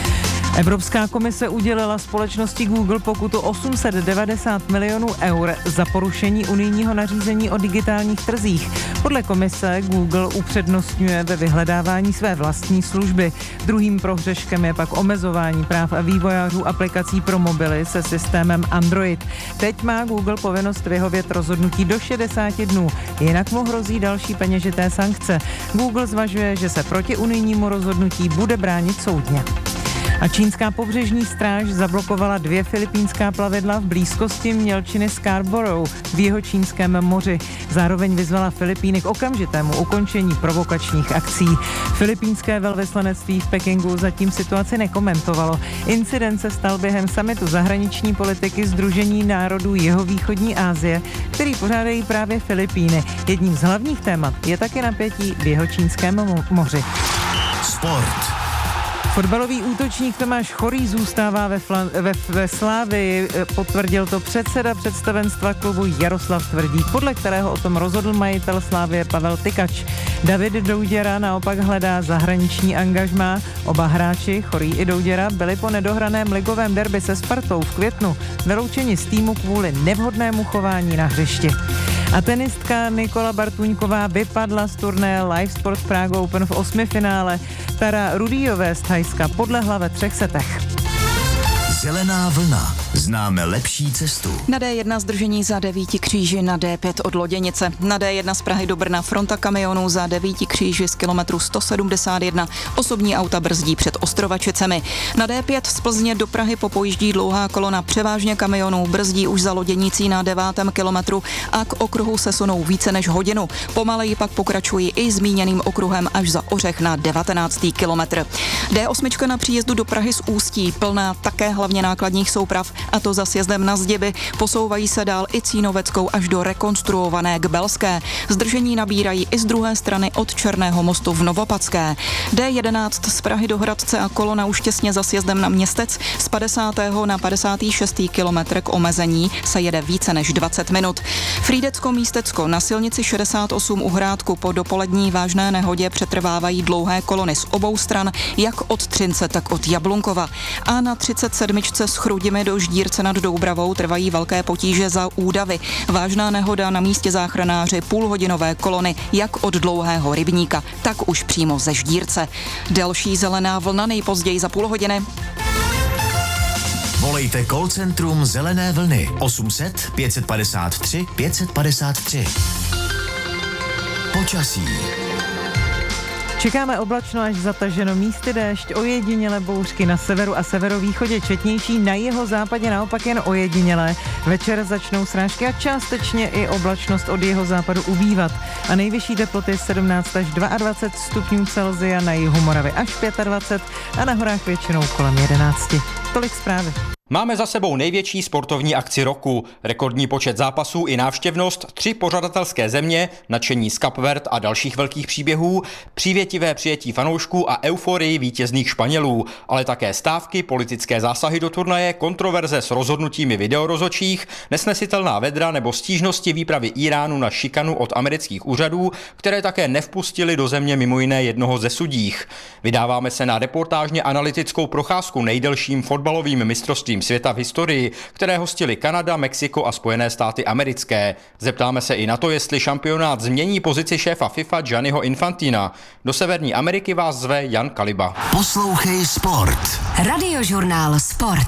Evropská komise udělila společnosti Google pokutu osm set devadesát milionů eur za porušení unijního nařízení o digitálních trzích. Podle komise Google upřednostňuje ve vyhledávání své vlastní služby. Druhým prohřeškem je pak omezování práv a vývojářů aplikací pro mobily se systémem Android. Teď má Google povinnost vyhovět rozhodnutí do šedesáti dnů, jinak mu hrozí další peněžité sankce. Google zvažuje, že se proti unijnímu rozhodnutí bude bránit soudně. A čínská pobřežní stráž zablokovala dvě filipínská plavidla v blízkosti mělčiny Scarborough v jihočínském moři. Zároveň vyzvala Filipíny k okamžitému ukončení provokačních akcí. Filipínské velvyslanectví v Pekingu zatím situaci nekomentovalo. Incident se stal během summitu zahraniční politiky Sdružení národů jihovýchodní Asie, který pořádají právě Filipíny. Jedním z hlavních témat je také napětí v jihočínském moři. Sport. Fotbalový útočník Tomáš Chorý zůstává ve, Fla- ve, ve Slávii, potvrdil to předseda představenstva klubu Jaroslav Tvrdík, podle kterého o tom rozhodl majitel Slávie Pavel Tykač. David Douděra naopak hledá zahraniční angažmá. Oba hráči, Chorý i Douděra, byli po nedohraném ligovém derby se Spartou v květnu vyloučeni z týmu kvůli nevhodnému chování na hřišti. A tenistka Nikola Bartuňková vypadla z turnaje Live Sport Prague Open v osmifinále. Tara Rudijové z Thajska podlehla ve třech setech. Zelená vlna. Známe lepší cestu. Na D jedna zdržení za Devíti kříži, na D pět od Loděnice. Na D jedna z Prahy do Brna fronta kamionů za Devíti kříži z kilometru sto sedmdesát jedna. Osobní auta brzdí před Ostrovačicemi. Na D pět z Plzně do Prahy popojíždí dlouhá kolona převážně kamionů, brzdí už za Loděnicí na devátém kilometru a k okruhu se sunou více než hodinu. Pomaleji pak pokračují i zmíněným okruhem až za Ořech na devatenáctý kilometr. D osm na příjezdu do Prahy z Ústí, plná také hlavně nákladních souprav, a to za sjezdem na Zděby. Posouvají se dál i Cínoveckou až do rekonstruované Kbelské. Zdržení nabírají i z druhé strany od Černého mostu v Novopadské. D jedenáct z Prahy do Hradce a kolona už těsně za sjezdem na Městec. Z padesátého na padesátý šestý kilometr k omezení se jede více než dvacet minut. Frýdecko-Místecko na silnici šedesát osm u Hrádku po dopolední vážné nehodě přetrvávají dlouhé kolony z obou stran, jak od Třince, tak od Jablunkova. A na třicet sedm s Chrudimi do Ždírce nad Doubravou trvají velké potíže za Údavy. Vážná nehoda, na místě záchranáři, půlhodinové kolony, jak od Dlouhého Rybníka, tak už přímo ze Ždírce. Další zelená vlna nejpozději za půl hodiny. Volejte call centrum Zelené vlny osm set pět set padesát tři pět set padesát tři. Počasí. Čekáme oblačno až zataženo, místy déšť, ojedinělé bouřky na severu a severovýchodě, četnější, na jeho západě naopak jen ojedinělé. Večer začnou srážky a částečně i oblačnost od jeho západu ubývat. A nejvyšší teploty sedmnáct až dvacet dva stupňů Celsia, na jihu Moravy až dvacet pět a na horách většinou kolem jedenáct. Tolik zprávy. Máme za sebou největší sportovní akci roku. Rekordní počet zápasů i návštěvnost, tři pořadatelské země, nadšení z Kapverd a dalších velkých příběhů, přívětivé přijetí fanoušků a euforii vítězných Španělů, ale také stávky, politické zásahy do turnaje, kontroverze s rozhodnutími videorozočích, nesnesitelná vedra nebo stížnosti výpravy Iránu na šikanu od amerických úřadů, které také nevpustili do země mimo jiné jednoho ze sudích. Vydáváme se na reportážně analytickou procházku nejdelším fotbalovým mistrovstvím světa v historii, které hostili Kanada, Mexiko a Spojené státy americké. Zeptáme se i na to, jestli šampionát změní pozici šéfa FIFA Gianniho Infantina. Do Severní Ameriky vás zve Jan Kaliba. Poslouchej sport. Radiožurnál Sport.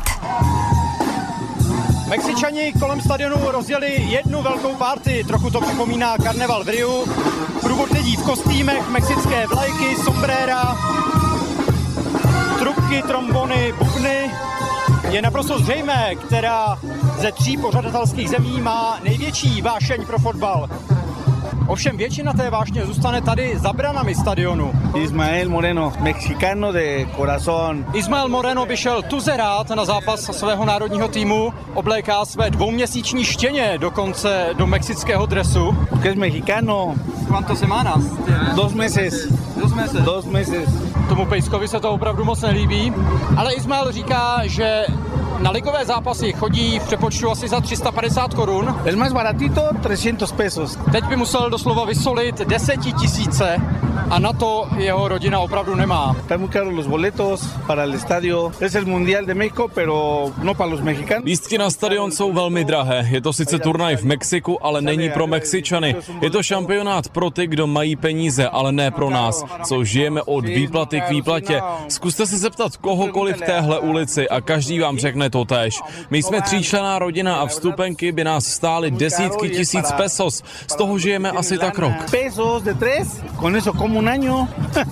Mexičani kolem stadionu rozjeli jednu velkou party, trochu to připomíná karneval v Riu. Průvod lidí v kostýmech, mexické vlajky, sombrera, trubky, trombony, bubny. Je naprosto zřejmé, která ze tří pořadatelských zemí má největší vášeň pro fotbal. Ovšem většina té vášně zůstane tady za branami stadionu. Ismael Moreno, mexicano de corazón. Ismael Moreno by šel tuze rád na zápas svého národního týmu, obléká své dvouměsíční štěně dokonce do mexického dresu. Que es mexicano. ¿Cuántas semanas? Dos meses. Dos meses. Dos meses. Tomu Pejskovi se to opravdu moc nelíbí, ale Ismael říká, že na ligové zápasy chodí v přepočtu asi za tři sta padesát korun. El más baratito, trescientos pesos. Teď by musel doslova vysolit desetitisíce a na to jeho rodina opravdu nemá. Están muy caros los boletos para el estadio. Es el Mundial de México, pero no para los mexicanos. Lístky na stadion jsou velmi drahé. Je to sice turnaj v Mexiku, ale není pro Mexičany. Je to šampionát pro ty, kdo mají peníze, ale ne pro nás, co žijeme od výplaty k výplatě. Zkuste se zeptat kohokoliv v téhle ulici a každý vám řekne totéž. My jsme tříčlenná rodina a vstupenky by nás stály desítky tisíc pesos. Z toho žijeme asi tak rok. Pesos de tres, con eso como un año.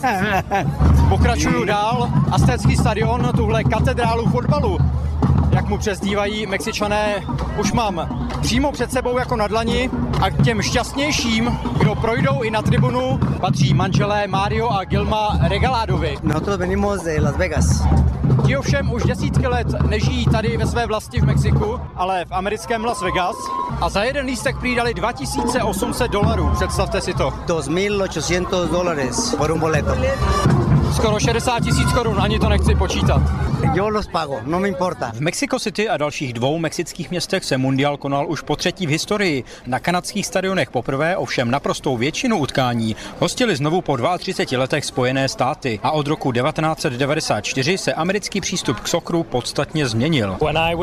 Pokračuju dál. Aztécký stadion, tuhle katedrálu fotbalu, jak mu přezdívají Mexičané, už mám přímo před sebou jako na dlani a k těm šťastnějším, kdo projdou i na tribunu, patří manželé Mario a Gilma Regaládovi. Nosotros venimos de Las Vegas. Ti ovšem už desítky let nežijí tady ve své vlasti v Mexiku, ale v americkém Las Vegas a za jeden lístek přidali dva tisíce osm set dolarů, představte si to. dos mil ochocientos dólares por un boleto. Skoro šedesát tisíc korun, ani to nechci počítat. Yo los pago, no me importa. V Mexico City a dalších dvou mexických městech se mundial konal už po třetí v historii. Na kanadských stadionech poprvé ovšem naprostou většinu utkání hostili znovu po třiceti dvou letech Spojené státy a od roku devatenáct set devadesát čtyři se americký přístup k sokru podstatně změnil.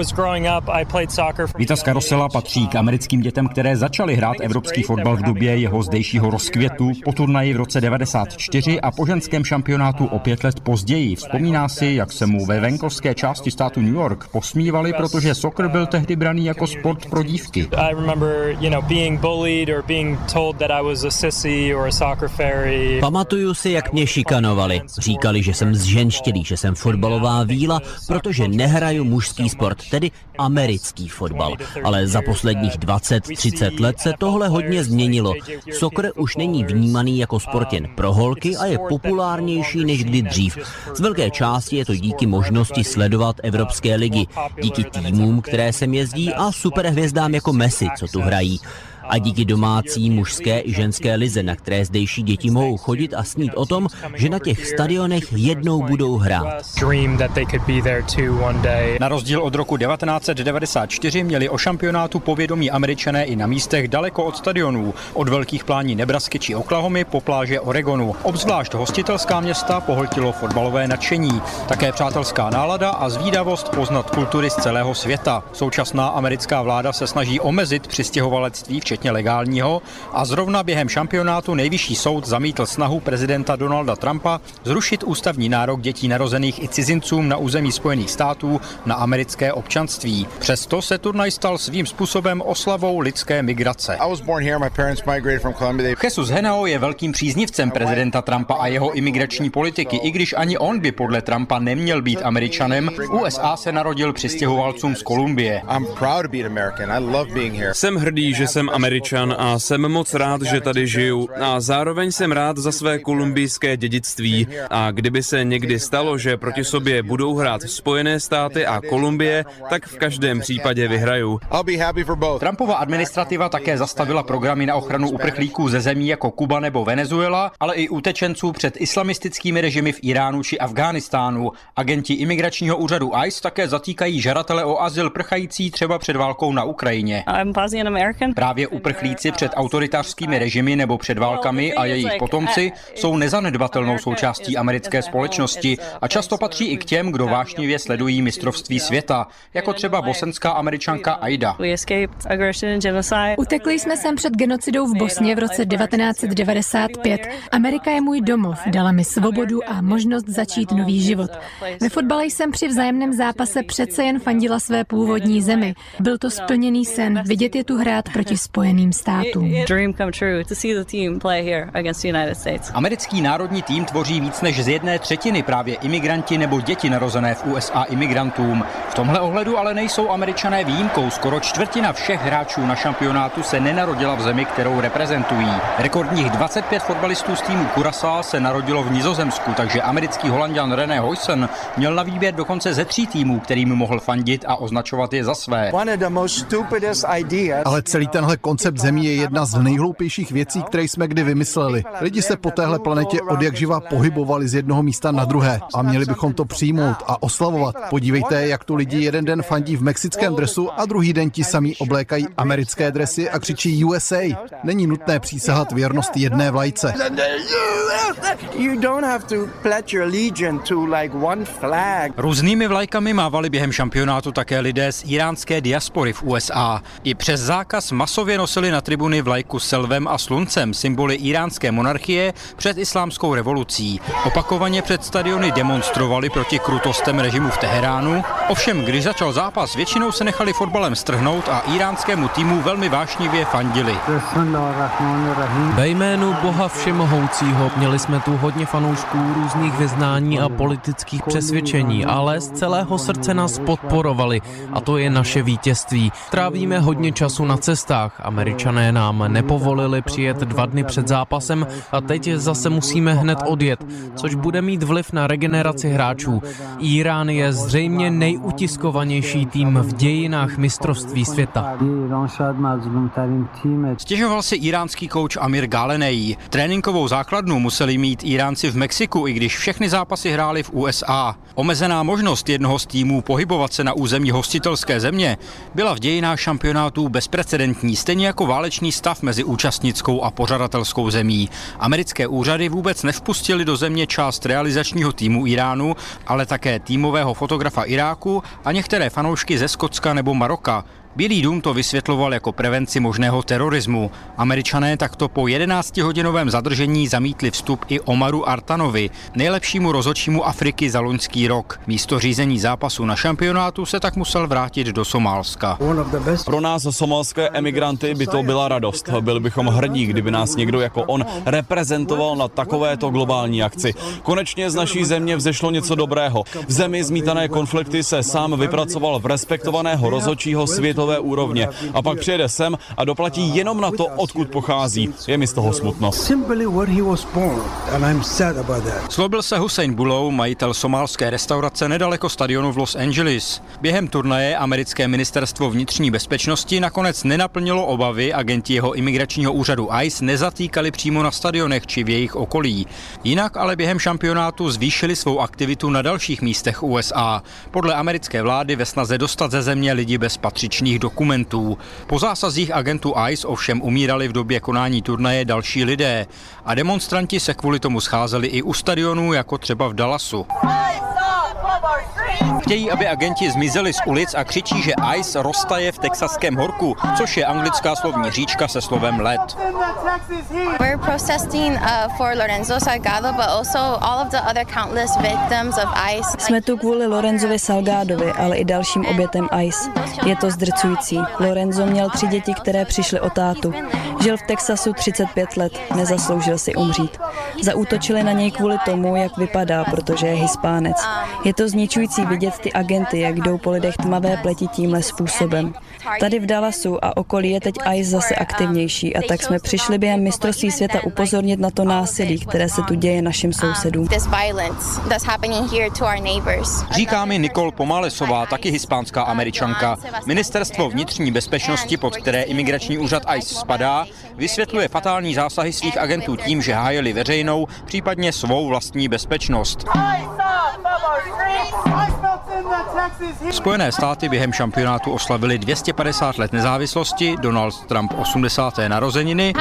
Vitas Carosella patří k americkým dětem, které začaly hrát evropský fotbal v době jeho zdejšího rozkvětu, po turnaji v roce devadesát čtyři a po ženském šampionátu o pět let později. Vzpomíná si, jak se mu ve venkovské části státu New York posmívali, protože soccer byl tehdy braný jako sport pro dívky. Pamatuju si, jak mě šikanovali. Říkali, že jsem zženštělý, že jsem fotbalová víla, protože nehraju mužský sport, tedy americký fotbal. Ale za posledních dvacet třicet let se tohle hodně změnilo. Soccer už není vnímaný jako sport jen pro holky a je populárnější než kdy dřív. Z velké části je to díky možnosti sledovat evropské ligy, díky týmům, které sem jezdí a superhvězdám jako Messi, co tu hrají. A díky domácí mužské i ženské lize, na které zdejší děti mohou chodit a snít o tom, že na těch stadionech jednou budou hrát. Na rozdíl od roku devatenáct set devadesát čtyři měli o šampionátu povědomí Američané i na místech daleko od stadionů, od velkých plání Nebrasky či Oklahomy po pláže Oregonu. Obzvlášť hostitelská města pohltilo fotbalové nadšení, také přátelská nálada a zvídavost poznat kultury z celého světa. Současná americká vláda se snaží omezit přistěhovalectví včetně legálního a zrovna během šampionátu nejvyšší soud zamítl snahu prezidenta Donalda Trumpa zrušit ústavní nárok dětí narozených i cizincům na území Spojených států na americké občanství. Přesto se turnaj stal svým způsobem oslavou lidské migrace. Jesus Henao je velkým příznivcem prezidenta Trumpa a jeho imigrační politiky, i když ani on by podle Trumpa neměl být Američanem. V U S A se narodil přistěhovalcům z Kolumbie. Jsem hrdý, že jsem Američan a jsem moc rád, že tady žiju a zároveň jsem rád za své kolumbijské dědictví a kdyby se někdy stalo, že proti sobě budou hrát Spojené státy a Kolumbie, tak v každém případě vyhraju. Trumpova administrativa také zastavila programy na ochranu uprchlíků ze zemí jako Kuba nebo Venezuela, ale i utečenců před islamistickými režimy v Iránu či Afghánistánu. Agenti imigračního úřadu I C E také zatýkají žadatele o azyl prchající třeba před válkou na Ukrajině. Právě uprchlíci před autoritářskými režimy nebo před válkami a jejich potomci jsou nezanedbatelnou součástí americké společnosti a často patří i k těm, kdo vášnivě sledují mistrovství světa, jako třeba bosenská Američanka Aida. Utekli jsme sem před genocidou v Bosně v roce devatenáct set devadesát pět. Amerika je můj domov, dala mi svobodu a možnost začít nový život. Ve fotbale jsem při vzájemném zápase přece jen fandila své původní zemi. Byl to splněný sen, vidět je tu hrát proti Spojeným Spojeným státům. Americký národní tým tvoří víc než z jedné třetiny právě imigranti nebo děti narozené v U S A imigrantům. V tomhle ohledu ale nejsou Američané výjimkou. Skoro čtvrtina všech hráčů na šampionátu se nenarodila v zemi, kterou reprezentují. Rekordních dvacet pět fotbalistů z týmu Curaçao se narodilo v Nizozemsku, takže americký Holanďan René Huysen měl na výběr dokonce ze tří týmů, kterým mohl fandit a označovat je za své. Ale celý tenhle koncept zemí je jedna z nejhloupějších věcí, které jsme kdy vymysleli. Lidi se po téhle planetě odjakživa pohybovali z jednoho místa na druhé a měli bychom to přijmout a oslavovat. Podívejte, jak tu lidi jeden den fandí v mexickém dresu a druhý den ti samí oblékají americké dresy a křičí U S A. Není nutné přísahat věrnost jedné vlajce. Různými vlajkami mávali během šampionátu také lidé z iránské diaspory v U S A. I přes zákaz masově nosili na tribuny vlajku s lvem a sluncem, symboly iránské monarchie před islámskou revolucí. Opakovaně před stadiony demonstrovali proti krutostem režimu v Teheránu. Ovšem, když začal zápas, většinou se nechali fotbalem strhnout a iránskému týmu velmi vášnivě fandili. Ve jménu Boha Všemohoucího měli jsme tu hodně fanoušků různých vyznání a politických přesvědčení, ale z celého srdce nás podporovali a to je naše vítězství. Trávíme hodně času na cestách. Američané nám nepovolili přijet dva dny před zápasem a teď zase musíme hned odjet, což bude mít vliv na regeneraci hráčů. Irán je zřejmě nejutiskovanější tým v dějinách mistrovství světa. Stěžoval si iránský kouč Amir Gálenej. Tréninkovou základnu museli mít Iránci v Mexiku, i když všechny zápasy hráli v U S A. Omezená možnost jednoho z týmů pohybovat se na území hostitelské země byla v dějinách šampionátů bezprecedentní, stejně jako válečný stav mezi účastnickou a pořadatelskou zemí. Americké úřady vůbec nevpustili do země část realizačního týmu Iránu, ale také týmového fotografa Iráku a některé fanoušky ze Skotska nebo Maroka. Bílý dům to vysvětloval jako prevenci možného terorismu. Američané takto po jedenáctihodinovém zadržení zamítli vstup i Omaru Artanovi, nejlepšímu rozhodčímu Afriky za loňský rok. Místo řízení zápasu na šampionátu se tak musel vrátit do Somálska. Pro nás somálské emigranty by to byla radost. Byli bychom hrdí, kdyby nás někdo jako on reprezentoval na takovéto globální akci. Konečně z naší země vzešlo něco dobrého. V zemi zmítané konflikty se sám vypracoval v respektovaného rozhodčího světové úrovně a pak přijede sem a doplatí jenom na to, odkud pochází. Je mi z toho smutno. Zlobil se Hussein Bulou, majitel somálské restaurace nedaleko stadionu v Los Angeles. Během turnaje americké ministerstvo vnitřní bezpečnosti nakonec nenaplnilo obavy, agenti jeho imigračního úřadu I C E nezatýkali přímo na stadionech či v jejich okolí. Jinak ale během šampionátu zvýšili svou aktivitu na dalších místech U S A. Podle americké vlády ve snaze dostat ze země lidi bez patřičných dokumentů. Po zásazích agentů I C E ovšem umírali v době konání turnaje další lidé a demonstranti se kvůli tomu scházeli i u stadionů, jako třeba v Dallasu. Chtějí, aby agenti zmizeli z ulic a křičí, že I C E roztaje v texaském horku, což je anglická slovní říčka se slovem led. We're protesting uh, for Lorenzo Salgado, but also all of the other countless victims of I C E. Jsme tu kvůli Lorenzovi Salgadovi, ale i dalším obětem I C E. Je to zdrcující. Lorenzo měl tři děti, které přišly o tátu. Žil v Texasu třicet pět let, nezasloužil si umřít. Zaútočili na něj kvůli tomu, jak vypadá, protože je Hispánec. Je to zničující vidět ty agenty, jak jdou po lidech tmavé pleti tímhle způsobem. Tady v Dallasu a okolí je teď I C E zase aktivnější a tak jsme přišli během mistrovství světa upozornit na to násilí, které se tu děje našim sousedům. Říká mi Nicole Pomalesová, taky hispánská Američanka. Ministerstvo vnitřní bezpečnosti, pod které imigrační úřad I C E spadá, vysvětluje fatální zásahy svých agentů tím, že hájili veřejnou, případně svou vlastní bezpečnost. Spojené státy během šampionátu oslavili dvě stě padesát let nezávislosti, Donald Trump osmdesáté narozeniny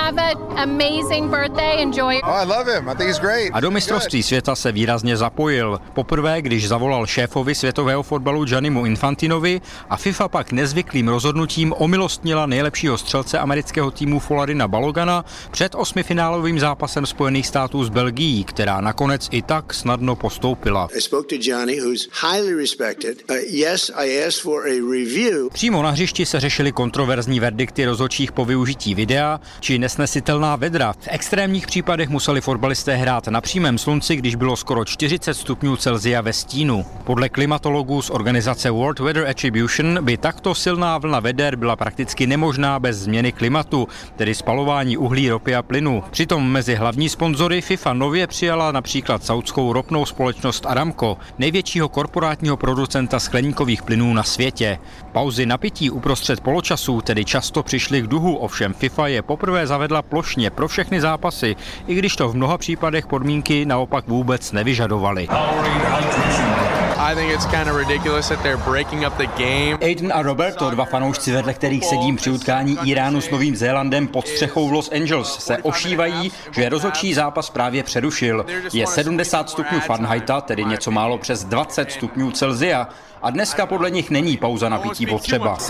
a do mistrovství světa se výrazně zapojil. Poprvé, když zavolal šéfovi světového fotbalu Giannimu Infantinovi a FIFA pak nezvyklým rozhodnutím omilostnila nejlepšího střelce amerického týmu Floridina Balogana před osmifinálovým zápasem Spojených států s Belgií, která nakonec i tak snadno postoupila. spoke to Johnny, who's highly respected. Uh, yes, I asked for a review. Přímo na hřišti se řešily kontroverzní verdikty rozhodčích po využití videa či nesnesitelná vedra. V extrémních případech museli fotbalisté hrát na přímém slunci, když bylo skoro čtyřicet stupňů Celsia ve stínu. Podle klimatologů z organizace World Weather Attribution by takto silná vlna veder byla prakticky nemožná bez změny klimatu, tedy spalování uhlí, ropy a plynu. Přitom mezi hlavní sponzory FIFA nově přijala například saudskou ropnou společnost Aramco, největšího korporátního producenta skleníkových plynů na světě. Pauzy na pití uprostřed poločasů tedy často přišly k duhu, ovšem FIFA je poprvé zavedla plošně pro všechny zápasy, i když to v mnoha případech podmínky naopak vůbec nevyžadovaly. I think it's kind of ridiculous that they're breaking up the game. Aiden a Roberto, dva fanoušci, vedle kterých sedím při utkání Iránu s Novým Zélandem pod střechou v Los Angeles, se ošívají, že rozhodčí zápas právě přerušil. Je sedmdesát stupňů Fahrenheita, tedy něco málo přes dvacet stupňů Celsia. A dneska podle nich není pauza na pití potřeba.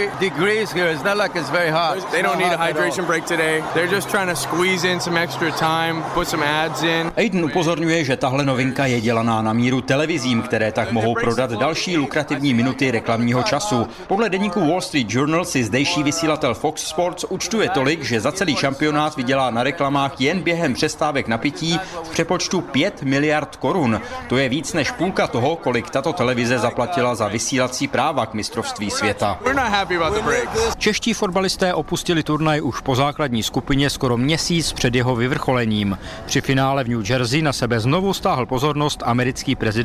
Aiden upozorňuje, že tahle novinka je dělaná na míru televizím, které tak mohou prodat další lukrativní minuty reklamního času. Podle deníku Wall Street Journal si zdejší vysílatel Fox Sports účtuje tolik, že za celý šampionát vydělá na reklamách jen během přestávek na pití v přepočtu pět miliard korun. To je víc než půlka toho, kolik tato televize zaplatila za vysílací práva k mistrovství světa. Čeští fotbalisté opustili turnaj už po základní skupině skoro měsíc před jeho vyvrcholením. Při finále v New Jersey na sebe znovu stáhl pozornost americký prezident